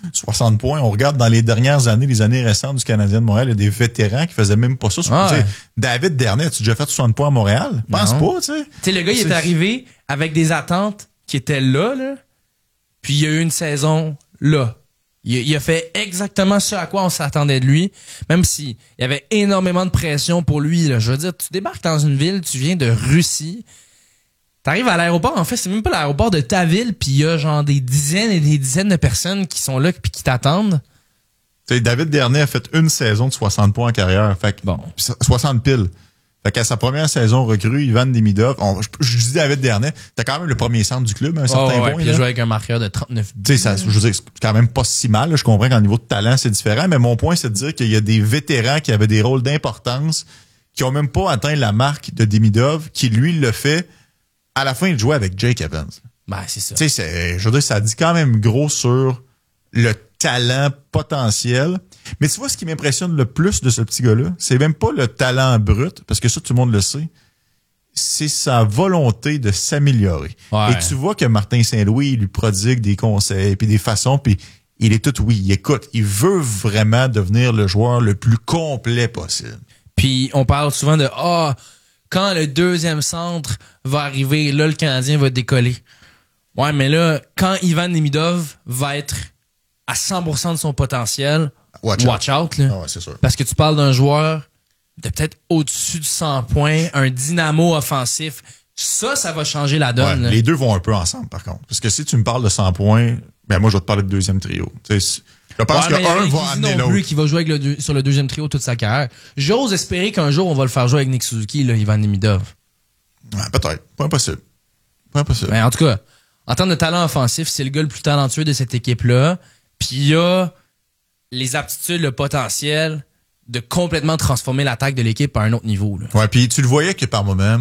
60 points, on regarde dans les dernières années, les années récentes du Canadien de Montréal, il y a des vétérans qui faisaient même pas ça. Ah ouais. Tu sais, David Dernay, as-tu déjà fait 60 points à Montréal? Pense Non. pas, tu sais. Tu sais, le gars, il est arrivé avec des attentes qui étaient là. Puis il y a eu une saison là. Il a fait exactement ce à quoi on s'attendait de lui, même s'il y avait énormément de pression pour lui. Là. Je veux dire, tu débarques dans une ville, tu viens de Russie, t'arrives à l'aéroport, en fait, c'est même pas l'aéroport de ta ville, puis il y a genre des dizaines et des dizaines de personnes qui sont là puis qui t'attendent. Tu sais, David Dernay a fait une saison de 60 points en carrière. Fait que, Bon. 60 piles. Fait qu'à sa première saison recrue, Ivan Demidov, je dis David Dernay, t'as quand même le premier centre du club à un certain point. Puis il a joué avec un marqueur de 39 buts. Tu sais, ça, je veux dire, c'est quand même pas si mal. Là. Je comprends qu'en niveau de talent, c'est différent, mais mon point, c'est de dire qu'il y a des vétérans qui avaient des rôles d'importance, qui ont même pas atteint la marque de Demidov, qui lui le fait à la fin de jouer avec Jake Evans. Ben, c'est ça. Tu sais, je veux dire, ça dit quand même gros sur le talent potentiel. Mais tu vois, ce qui m'impressionne le plus de ce petit gars-là, c'est même pas le talent brut, parce que ça, tout le monde le sait. C'est sa volonté de s'améliorer. Ouais. Et tu vois que Martin Saint-Louis, il lui prodigue des conseils, puis des façons, puis il est tout oui, il écoute. Il veut vraiment devenir le joueur le plus complet possible. Puis on parle souvent de quand le deuxième centre va arriver, là, le Canadien va décoller. Ouais, mais là, quand Ivan Demidov va être à 100% de son potentiel, watch out là. Ah ouais, c'est sûr. Parce que tu parles d'un joueur de peut-être au-dessus de 100 points, un dynamo offensif. Ça va changer la donne. Ouais, là. les deux vont un peu ensemble, par contre. Parce que si tu me parles de 100 points, ben moi, je vais te parler de deuxième trio. Tu sais, je pense Ouais, mais qu'un il va dit amener non plus l'autre. qu'il va jouer avec sur le deuxième trio toute sa carrière. J'ose espérer qu'un jour, on va le faire jouer avec Nick Suzuki, là, Ivan Demidov. Ouais, peut-être. Pas impossible. Pas impossible. Mais en tout cas, en termes de talent offensif, c'est le gars le plus talentueux de cette équipe-là. Puis il a les aptitudes, le potentiel de complètement transformer l'attaque de l'équipe à un autre niveau. Là. Ouais, puis tu le voyais que par moment,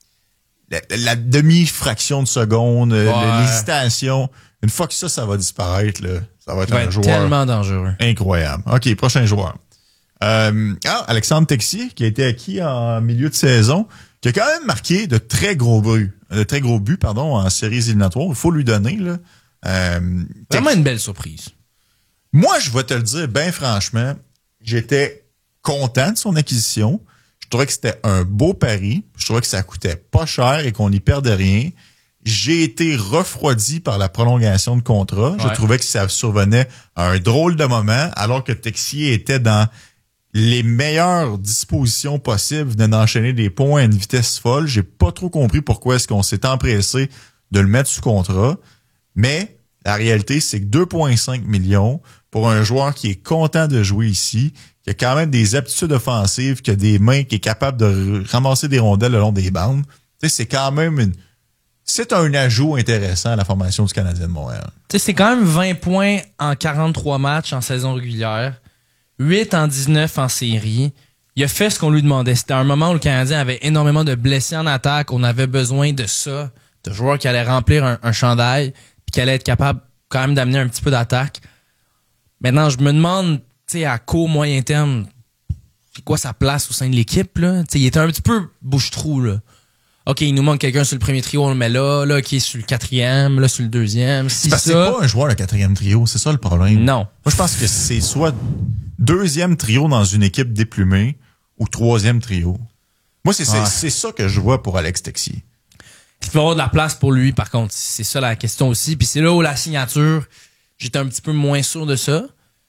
la demi-fraction de seconde, l'hésitation, une fois que ça va disparaître, là, ça va être Il va un être joueur tellement dangereux. incroyable. OK, prochain joueur. Alexandre Texier, qui a été acquis en milieu de saison, qui a quand même marqué de très gros buts, en séries éliminatoires. Il faut lui donner, là. Vraiment une belle surprise. Moi, je vais te le dire, ben franchement, j'étais content de son acquisition. Je trouvais que c'était un beau pari. Je trouvais que ça coûtait pas cher et qu'on n'y perdait rien. J'ai été refroidi par la prolongation de contrat. Je trouvais que ça survenait à un drôle de moment, alors que Texier était dans les meilleures dispositions possibles, venait d'enchaîner des points à une vitesse folle. J'ai pas trop compris pourquoi est-ce qu'on s'est empressé de le mettre sous contrat. Mais la réalité, c'est que 2,5 millions pour un joueur qui est content de jouer ici, qui a quand même des aptitudes offensives, qui a des mains, qui est capable de ramasser des rondelles le long des bandes. Tu sais, c'est quand même c'est un ajout intéressant à la formation du Canadien de Montréal. Tu sais, c'est quand même 20 points en 43 matchs en saison régulière, 8 en 19 en série. Il a fait ce qu'on lui demandait. C'était un moment où le Canadien avait énormément de blessés en attaque. On avait besoin de ça, de joueurs qui allaient remplir un chandail puis qui allaient être capables quand même d'amener un petit peu d'attaque. Maintenant, je me demande, tu sais, à court, moyen terme, c'est quoi sa place au sein de l'équipe, là? Tu sais, il était un petit peu bouche-trou, là. OK, il nous manque quelqu'un sur le premier trio, on le met là, qui est sur le quatrième, là, sur le deuxième. C'est parce que c'est pas un joueur le quatrième trio, c'est ça le problème. Non. Moi, je pense que c'est soit deuxième trio dans une équipe déplumée ou troisième trio. Moi, c'est ça que je vois pour Alex Texier. Il va y avoir de la place pour lui, par contre. C'est ça la question aussi. Puis c'est là où la signature, j'étais un petit peu moins sûr de ça,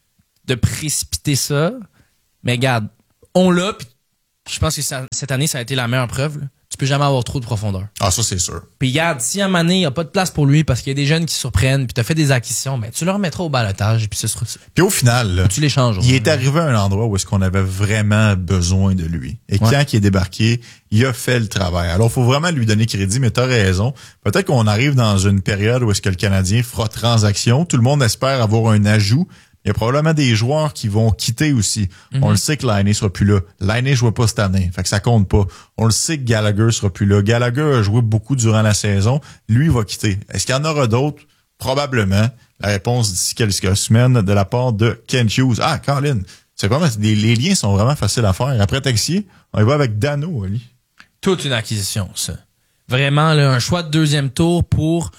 de précipiter ça. Mais regarde, on l'a, puis je pense que cette année, ça a été la meilleure preuve. Là. Tu peux jamais avoir trop de profondeur. Ah, ça, c'est sûr. Puis regarde, si à un moment donné, il n'y a pas de place pour lui parce qu'il y a des jeunes qui surprennent, puis tu as fait des acquisitions, ben tu le remettras au balotage, puis ce sera ça. Puis au final, là, Tu les changes. il est arrivé à un endroit où est-ce qu'on avait vraiment besoin de lui. Et quand il est débarqué, il a fait le travail. Alors, il faut vraiment lui donner crédit, mais tu as raison. Peut-être qu'on arrive dans une période où est-ce que le Canadien fera transaction. Tout le monde espère avoir un ajout. Il y a probablement des joueurs qui vont quitter aussi. On le sait que Laine sera plus là. Laine jouait pas cette année, fait que ça compte pas. On le sait que Gallagher sera plus là. Gallagher a joué beaucoup durant la saison. Lui, il va quitter. Est-ce qu'il y en aura d'autres? Probablement. La réponse d'ici quelques semaines de la part de Kent Hughes. Ah, Colin, c'est vraiment, les liens sont vraiment faciles à faire. Après Texier, on y va avec Dano, Ali. Toute une acquisition, ça. Vraiment, là, un choix de deuxième tour pour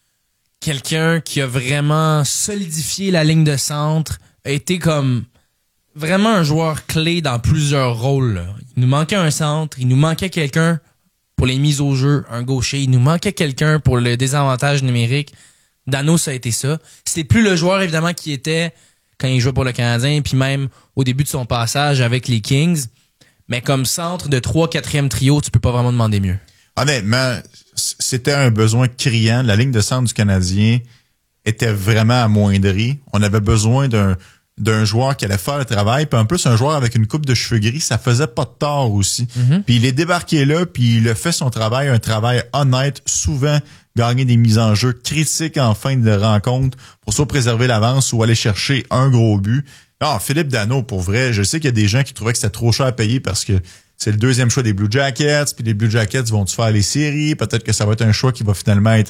quelqu'un qui a vraiment solidifié la ligne de centre, a été comme vraiment un joueur clé dans plusieurs rôles. Là. Il nous manquait un centre, il nous manquait quelqu'un pour les mises au jeu, un gaucher, il nous manquait quelqu'un pour le désavantage numérique. Dano, ça a été ça. C'était plus le joueur, évidemment, qui était quand il jouait pour le Canadien, puis même au début de son passage avec les Kings. Mais comme centre de 3-4e trio, tu peux pas vraiment demander mieux. Honnêtement, c'était un besoin criant. La ligne de centre du Canadien était vraiment amoindrie. On avait besoin d'un joueur qui allait faire le travail. Puis en plus, un joueur avec une coupe de cheveux gris, ça faisait pas de tort aussi. Puis il est débarqué là, puis il a fait son travail, un travail honnête, souvent gagner des mises en jeu critiques en fin de rencontre pour soit préserver l'avance ou aller chercher un gros but. Non, Philippe Dano, pour vrai, je sais qu'il y a des gens qui trouvaient que c'était trop cher à payer parce que c'est le deuxième choix des Blue Jackets, puis les Blue Jackets vont-tu faire les séries? Peut-être que ça va être un choix qui va finalement être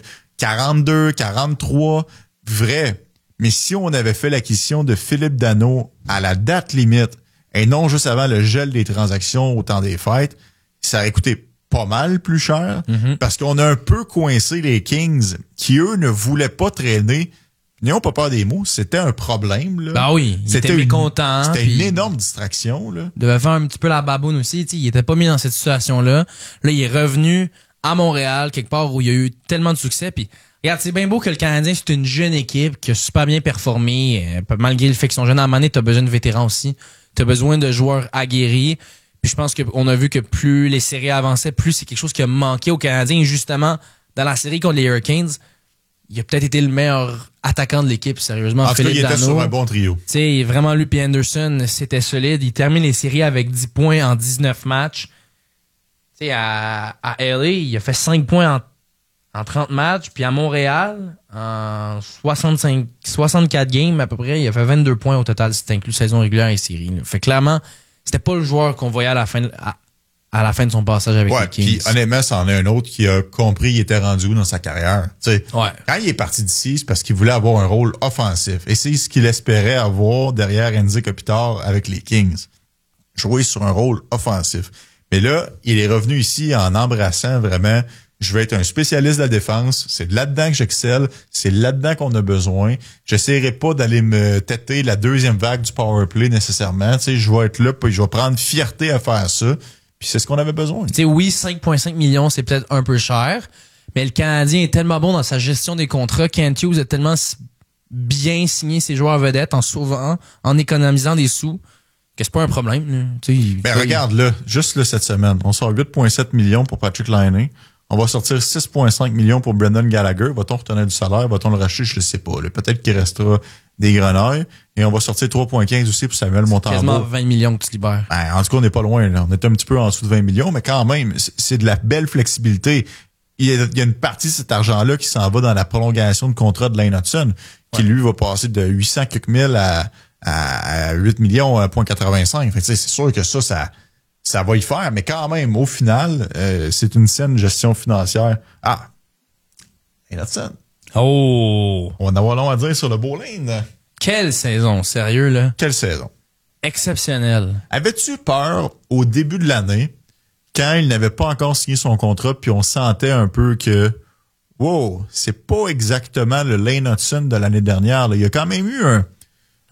42, 43. Vrai. Mais si on avait fait l'acquisition de Philippe Dano à la date limite, et non juste avant le gel des transactions au temps des fêtes, ça aurait coûté pas mal plus cher, parce qu'on a un peu coincé les Kings, qui eux ne voulaient pas traîner. N'ayons pas peur des mots, c'était un problème. Là. Ben oui, il était mécontent. C'était une énorme distraction. Là. Il devait faire un petit peu la baboune aussi. Il était pas mis dans cette situation-là. Là, il est revenu à Montréal, quelque part où il y a eu tellement de succès. Puis, regarde, c'est bien beau que le Canadien, c'est une jeune équipe qui a super bien performé. Malgré le fait qu'ils sont jeunes à un moment donné, t'as besoin de vétérans aussi. T'as besoin de joueurs aguerris. Puis je pense qu'on a vu que plus les séries avançaient, plus c'est quelque chose qui a manqué aux Canadiens. Et justement, dans la série contre les Hurricanes, il a peut-être été le meilleur attaquant de l'équipe, sérieusement. En tout cas, il était sur un bon trio. Tu sais, vraiment, lui et Anderson, c'était solide. Il termine les séries avec 10 points en 19 matchs. Tu sais, à LA, il a fait 5 points en 30 matchs. Puis à Montréal, en 64 games à peu près, il a fait 22 points au total, si t'inclus saison régulière et série. Là. Fait clairement, c'était pas le joueur qu'on voyait à la fin de son passage avec les Kings. Puis honnêtement, c'en est un autre qui a compris il était rendu où dans sa carrière. Quand il est parti d'ici, c'est parce qu'il voulait avoir un rôle offensif. Et c'est ce qu'il espérait avoir derrière Andy Kopitar avec les Kings. Jouer sur un rôle offensif. Mais là, il est revenu ici en embrassant vraiment, je vais être un spécialiste de la défense, c'est là-dedans que j'excelle, c'est là-dedans qu'on a besoin. J'essaierai pas d'aller me têter la deuxième vague du power play nécessairement. Je vais être là, puis je vais prendre fierté à faire ça. Puis c'est ce qu'on avait besoin. Tu sais, oui, 5,5 millions, c'est peut-être un peu cher, mais le Canadien est tellement bon dans sa gestion des contrats. Kent Hughes a tellement bien signé ses joueurs vedettes en sauvant, en économisant des sous, que c'est pas un problème. Ben regarde, là, juste là, cette semaine, on sort 8,7 millions pour Patrick Laine. On va sortir 6,5 millions pour Brendan Gallagher. Va-t-on retenir du salaire? Va-t-on le racheter? Je ne sais pas. Là. Peut-être qu'il restera des grenailles. Et on va sortir 3,15 aussi pour Samuel Montembeault. Quasiment 20 millions que tu libères. Ben, en tout cas, on n'est pas loin. Là. On est un petit peu en dessous de 20 millions, mais quand même, c'est de la belle flexibilité. Il y a une partie de cet argent-là qui s'en va dans la prolongation de contrat de Lane Hudson, qui lui va passer de 800 quelques mille à 8 millions à 0,85. Fait que, c'est sûr que ça va y faire, mais quand même, au final, c'est une saine gestion financière. Ah! Lane Hudson. Oh! On va en avoir long à dire sur le beau Lane. Quelle saison, sérieux, là? Quelle saison? Exceptionnelle. Avais-tu peur au début de l'année, quand il n'avait pas encore signé son contrat, puis on sentait un peu que, wow, c'est pas exactement le Lane Hudson de l'année dernière. Là. Il y a quand même eu un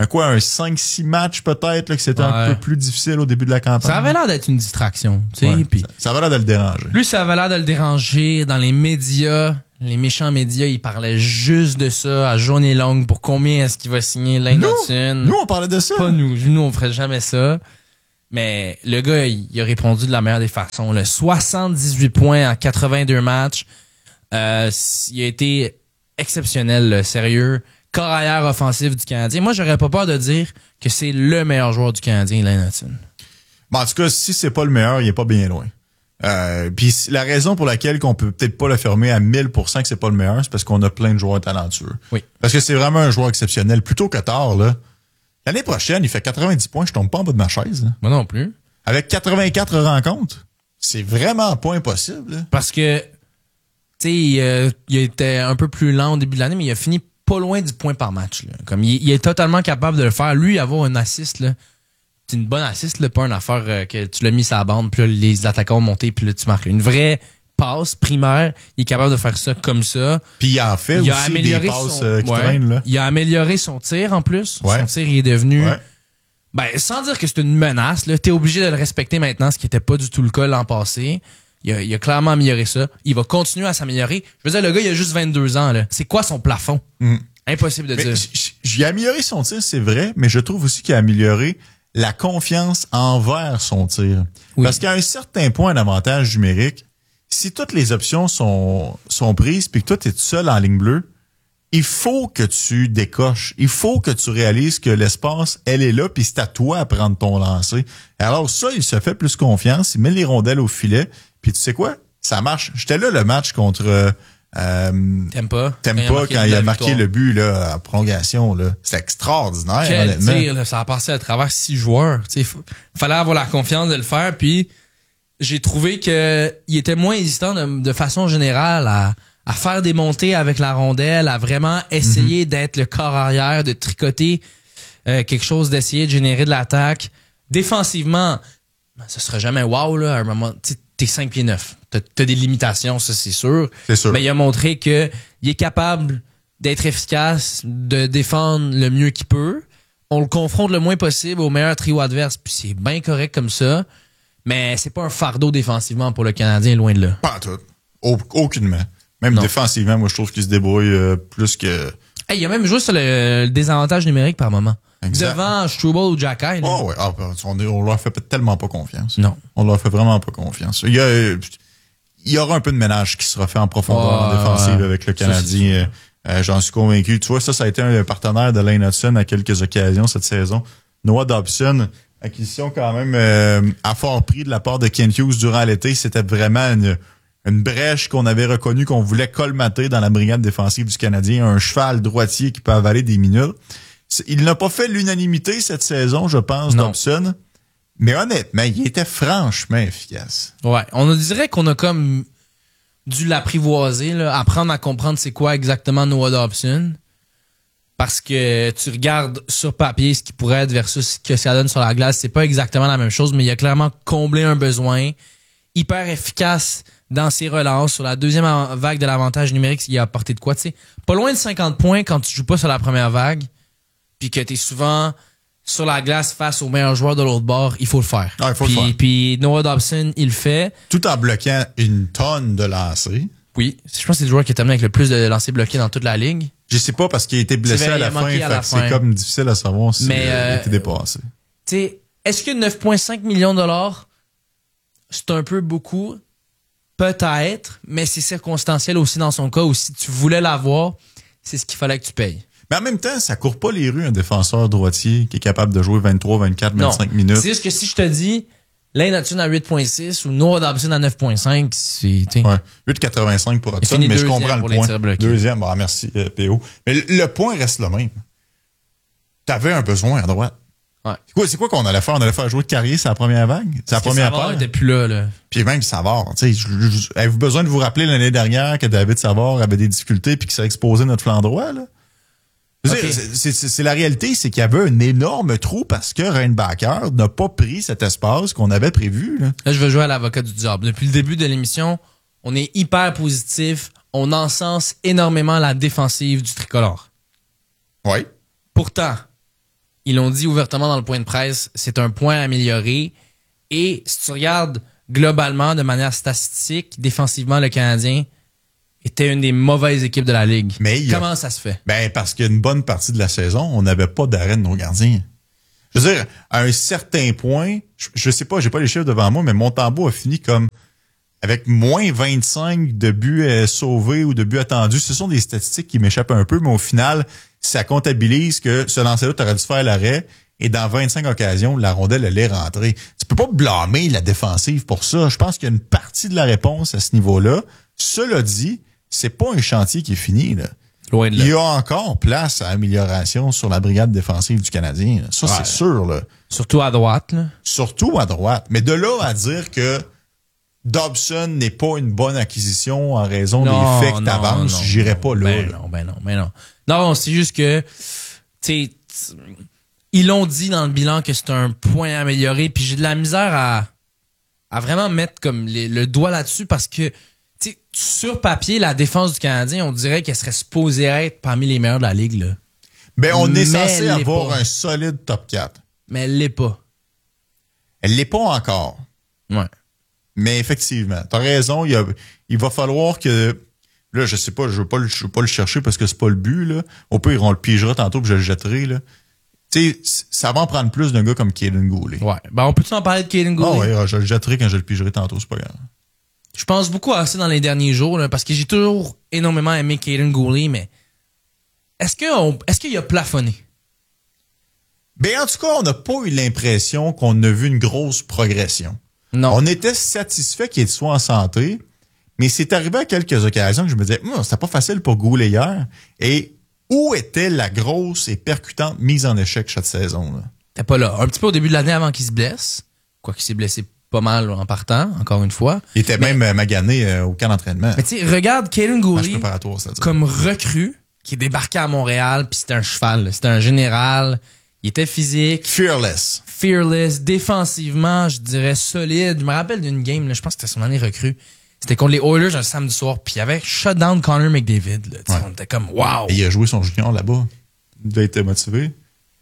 un 5-6 matchs peut-être, là, que c'était un peu plus difficile au début de la campagne. Ça avait l'air d'être une distraction, tu sais. Puis Ça avait l'air de le déranger. lui, ça avait l'air de le déranger. Dans les médias, les méchants médias, ils parlaient juste de ça à journée longue pour combien est-ce qu'il va signer Lane Hutson. Nous, on parlait de ça. Pas nous. Nous, on ferait jamais ça. Mais le gars, il a répondu de la meilleure des façons. Là. 78 points en 82 matchs. Il a été exceptionnel, là, sérieux. Corps arrière offensif du Canadien. Moi, j'aurais pas peur de dire que c'est le meilleur joueur du Canadien, Lane Hutson. Bon, en tout cas, si c'est pas le meilleur, il est pas bien loin. Puis la raison pour laquelle qu'on peut peut-être pas le fermer à 1000% que c'est pas le meilleur, c'est parce qu'on a plein de joueurs talentueux. Oui. Parce que c'est vraiment un joueur exceptionnel. Plutôt que tard, là. L'année prochaine, il fait 90 points, je tombe pas en bas de ma chaise. Là. Moi non plus. Avec 84 rencontres, c'est vraiment pas impossible. Là. Parce que, tu sais, il était un peu plus lent au début de l'année, mais il a fini pas loin du point par match. Là. Comme il est totalement capable de le faire. Lui, avoir un assist, là, c'est une bonne assist, là, pas une affaire que tu l'as mis sur la bande, puis là, les attaquants ont monté, puis là, tu marques. Une vraie passe primaire, il est capable de faire ça comme ça. Puis il en fait il a aussi amélioré des passes qui ouais. traînent. Là. Il a amélioré son tir en plus. Ouais. Son tir, il est devenu... Ouais. Ben, sans dire que c'est une menace, là, t'es obligé de le respecter maintenant, ce qui était pas du tout le cas l'an passé. Il a clairement amélioré ça. Il va continuer à s'améliorer. Je veux dire, le gars, il a juste 22 ans, là. C'est quoi son plafond? Impossible de dire. J'ai amélioré son tir, c'est vrai, mais je trouve aussi qu'il a amélioré la confiance envers son tir. Oui. Parce qu'à un certain point d'avantage numérique, si toutes les options sont prises puis que toi, tu es tout seul en ligne bleue, il faut que tu décoches. Il faut que tu réalises que l'espace, elle est là, puis c'est à toi à prendre ton lancer. Alors ça, il se fait plus confiance, il met les rondelles au filet, puis tu sais quoi? Ça marche. J'étais là le match contre Tampa quand il a marqué le but là, à prolongation. Là. C'était extraordinaire, quel honnêtement. tir, là, ça a passé à travers 6 joueurs. Il fallait avoir la confiance de le faire, puis j'ai trouvé que il était moins hésitant de façon générale à faire des montées avec la rondelle, à vraiment essayer d'être le corps arrière, de tricoter quelque chose, d'essayer de générer de l'attaque. Défensivement, ce sera jamais wow, là, à un moment, t'es 5 pieds 9. T'as des limitations, ça c'est sûr. C'est sûr. Mais il a montré que il est capable d'être efficace, de défendre le mieux qu'il peut. On le confronte le moins possible au meilleur trio adverse, puis c'est bien correct comme ça. Mais c'est pas un fardeau défensivement pour le Canadien, loin de là. Pas en tout. Aucunement. Même Non. défensivement, moi, je trouve qu'il se débrouille plus que... Hey, il a même joué sur le désavantage numérique par moment. Exact. Devant Struble ou Jacky. Oh ouais, on leur fait tellement pas confiance. Non. On leur fait vraiment pas confiance. Il y aura un peu de ménage qui sera fait en profondeur en défensive avec le Canadien. J'en suis convaincu. Tu vois, ça a été un partenaire de Lane Hutson à quelques occasions cette saison. Noah Dobson, acquisition quand même à fort prix de la part de Kent Hughes durant l'été. C'était vraiment une brèche qu'on avait reconnue qu'on voulait colmater dans la brigade défensive du Canadien. Un cheval droitier qui peut avaler des minutes. Il n'a pas fait l'unanimité cette saison, je pense, Dobson. Mais honnêtement, il était franchement efficace. Ouais, on dirait qu'on a comme dû l'apprivoiser, là, apprendre à comprendre c'est quoi exactement Noah Dobson. Parce que tu regardes sur papier ce qui pourrait être versus ce que ça donne sur la glace, c'est pas exactement la même chose, mais il a clairement comblé un besoin. Hyper efficace dans ses relances. Sur la deuxième vague de l'avantage numérique, il a apporté de quoi, tu sais. Pas loin de 50 points quand tu joues pas sur la première vague, puis que t'es souvent sur la glace face au meilleur joueur de l'autre bord, il faut le faire. Ah, il faut le faire. Puis Noah Dobson, il le fait. Tout en bloquant une tonne de lancers. Oui. Je pense que c'est le joueur qui est amené avec le plus de lancers bloqués dans toute la ligue. Je sais pas parce qu'il a été blessé à la fin, c'est comme difficile à savoir s'il a été dépassé. Tu sais, est-ce que 9,5 millions de dollars, c'est un peu beaucoup? Peut-être, mais c'est circonstanciel aussi dans son cas où si tu voulais l'avoir, c'est ce qu'il fallait que tu payes. Mais en même temps, ça court pas les rues un défenseur droitier qui est capable de jouer 23, 24, 25 minutes. C'est juste que si je te dis Lane Hutson à 8,6 ou Noah Dobson à 9,5, c'est... Ouais, 8,85 pour Hudson, mais je comprends le point. Deuxième, bah merci PO. Mais le point reste le même. T'avais un besoin à droite. Ouais. C'est quoi qu'on allait faire? On allait faire jouer de Carrier sa première vague? Sa première paire? Savard était plus là. Puis même Savard, tu sais, avez-vous besoin de vous rappeler l'année dernière que David Savard avait des difficultés puis qu'il s'est exposé notre flanc droit, là? Okay. C'est la réalité, c'est qu'il y avait un énorme trou parce que Reinbacher n'a pas pris cet espace qu'on avait prévu. Là, je veux jouer à l'avocat du diable. Depuis le début de l'émission, on est hyper positif. On encense énormément la défensive du tricolore. Oui. Pourtant, ils l'ont dit ouvertement dans le point de presse, c'est un point à améliorer. Et si tu regardes globalement, de manière statistique, défensivement, le Canadien était une des mauvaises équipes de la Ligue. Comment ça se fait? Ben, parce qu'une bonne partie de la saison, on n'avait pas d'arrêt de nos gardiens. Je veux dire, à un certain point, je sais pas, j'ai pas les chiffres devant moi, mais Montembeault a fini comme avec moins 25 de buts sauvés ou de buts attendus. Ce sont des statistiques qui m'échappent un peu, mais au final, ça comptabilise que ce lancer-là, tu aurais dû faire l'arrêt et dans 25 occasions, la rondelle, elle est rentrée. Tu peux pas blâmer la défensive pour ça. Je pense qu'il y a une partie de la réponse à ce niveau-là. Cela dit, c'est pas un chantier qui est fini, là. Loin de là. Il y a encore place à amélioration sur la brigade défensive du Canadien. Ça, c'est sûr, là. Surtout à droite, là. Surtout à droite. Mais de là à dire que Dobson n'est pas une bonne acquisition en raison des faits que t'avances, j'irais pas là. Ben non. Non, c'est juste que, tu sais, ils l'ont dit dans le bilan que c'est un point à améliorer, puis j'ai de la misère à vraiment mettre comme le doigt là-dessus parce que, tu sais, sur papier, la défense du Canadien, on dirait qu'elle serait supposée être parmi les meilleures de la Ligue, là. Ben, on est censé avoir un solide top 4. Mais elle l'est pas. Elle l'est pas encore. Ouais. Mais effectivement, t'as raison, il va falloir que... Là, je sais pas, je veux pas le chercher parce que c'est pas le but, là. Au pire, on le pigera tantôt puis je le jetterai, là. Tu sais, ça va en prendre plus d'un gars comme Kaiden Goulet. Ouais. Ben, on peut-tu en parler de Kaiden Goulet? Ah ouais, je le jetterai quand je le pigerai tantôt, c'est pas grave. Je pense beaucoup à ça dans les derniers jours, là, parce que j'ai toujours énormément aimé Kaiden Goulet, mais est-ce qu'il a plafonné? Ben, en tout cas, on n'a pas eu l'impression qu'on a vu une grosse progression. Non. On était satisfait qu'il soit en santé, mais c'est arrivé à quelques occasions que je me disais, c'était pas facile pour Goulet hier. Et où était la grosse et percutante mise en échec cette saison-là? T'es pas là. Un petit peu au début de l'année avant qu'il se blesse. Quoi qu'il s'est blessé pas mal en partant, encore une fois. Il était même magané au camp d'entraînement. Mais tu sais, regarde Kaiden Goulet comme recrue qui est débarqué à Montréal, puis c'était un cheval. C'était un général. Il était physique. Fearless. Défensivement, je dirais solide. Je me rappelle d'une game, là, je pense que c'était son année recrue. C'était contre les Oilers un samedi soir, puis il avait shut down Connor McDavid. Là, on était comme, wow! Et il a joué son junior là-bas. Il devait être motivé.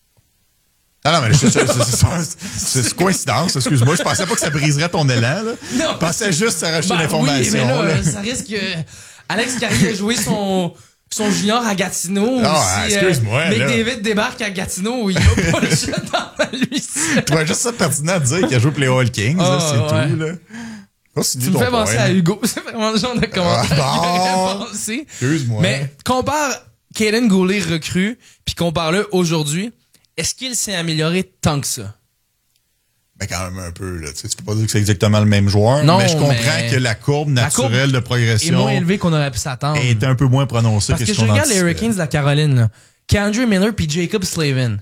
Ah non, mais c'est coïncidence, excuse-moi. Je pensais pas que ça briserait ton élan. Là. Non, je pensais juste que ça rajoutait l'information. Oui, mais là, ça risque que Alex Carey a joué son junior à Gatineau. Ah, excuse-moi. McDavid débarque à Gatineau où il va pas le shut down à lui. Je trouvais juste ça pertinent de dire qu'il a joué pour les All Kings. C'est tout. Là. Tu me fais penser à Hugo. C'est vraiment le genre de commentaire qui me fait penser. Excuse-moi. Mais compare Kaiden Goulet recrue, puis compare-le aujourd'hui. Est-ce qu'il s'est amélioré tant que ça? Ben quand même un peu. Là. Tu peux pas dire que c'est exactement le même joueur, non, mais je comprends que la courbe naturelle de progression est moins élevée qu'on aurait pu s'attendre. Est un peu moins prononcée que ce qu'on anticipait. Parce que je regarde les Hurricanes de la Caroline, là. K'Andre Miller puis Jacob Slavin.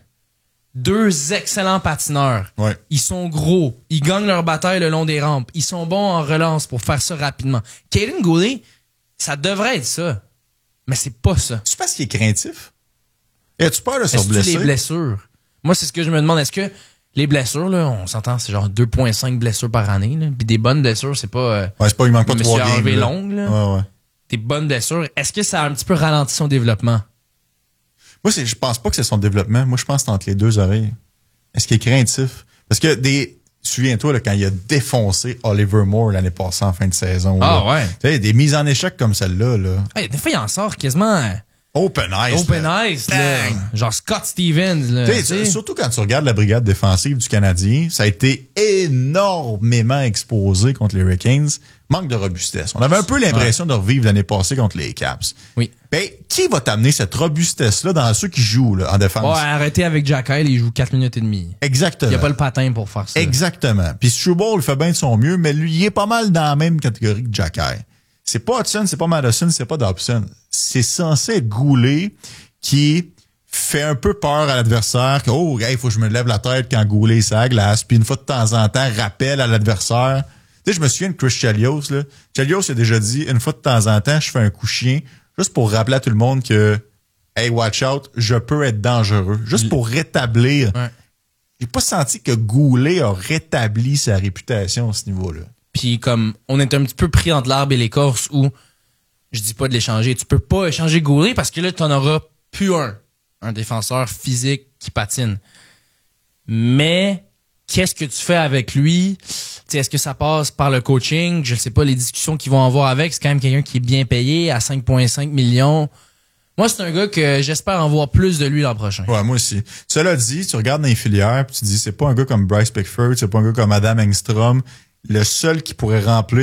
Deux excellents patineurs. Ouais. Ils sont gros. Ils gagnent leur bataille le long des rampes. Ils sont bons en relance pour faire ça rapidement. Kaiden Goulet, ça devrait être ça. Mais c'est pas ça. C'est parce qu'il est craintif? As-tu peur de se blesser? Les blessures? Moi, c'est ce que je me demande. Est-ce que les blessures, là, on s'entend, c'est genre 2,5 blessures par année, là. Puis des bonnes blessures, c'est pas... c'est pas, il manque pas 3 games. Monsieur longue, là. Ouais. Des bonnes blessures. Est-ce que ça a un petit peu ralenti son développement? Moi, je pense pas que c'est son développement. Moi, je pense que c'est entre les deux oreilles. Est-ce qu'il est craintif? Parce que souviens-toi, là, quand il a défoncé Oliver Moore l'année passée en fin de saison. Ah, là. ouais. Tu sais, des mises en échec comme celle-là, là. Hey, des fois, il en sort quasiment... Open ice, là. Genre Scott Stevens, là. Surtout quand tu regardes la brigade défensive du Canadien, ça a été énormément exposé contre les Hurricanes. Manque de robustesse. On avait un peu l'impression de revivre l'année passée contre les Caps. Oui. Ben, qui va t'amener cette robustesse-là dans ceux qui jouent là, en défense? Ouais, arrêtez avec Jack Kyle, il joue 4 minutes et demie. Exactement. Il n'y a pas le patin pour faire ça. Exactement. Puis Struble fait bien de son mieux, mais lui, il est pas mal dans la même catégorie que Jack Kyle. C'est pas Hudson, c'est pas Madison, c'est pas Dobson. C'est censé être Goulet qui fait un peu peur à l'adversaire, que il faut que je me lève la tête quand Goulet est à la glace, puis une fois de temps en temps, rappelle à l'adversaire. Tu sais, je me souviens de Chris Chelios, là. Chelios a déjà dit, une fois de temps en temps, je fais un coup chien, juste pour rappeler à tout le monde que, hey, watch out, je peux être dangereux. Juste pour rétablir. Ouais. J'ai pas senti que Goulet a rétabli sa réputation à ce niveau-là. Puis comme on est un petit peu pris entre l'arbre et l'écorce où je dis pas de l'échanger. Tu peux pas échanger Goulet parce que là, t'en auras plus un défenseur physique qui patine. Mais qu'est-ce que tu fais avec lui? T'sais, est-ce que ça passe par le coaching? Je sais pas, les discussions qu'ils vont avoir avec. C'est quand même quelqu'un qui est bien payé à 5,5 millions. Moi, c'est un gars que j'espère en voir plus de lui l'an prochain. Ouais, moi aussi. Cela dit, tu regardes dans les filières, puis tu dis, c'est pas un gars comme Bryce Pickford, c'est pas un gars comme Adam Engstrom. Le seul qui pourrait remplir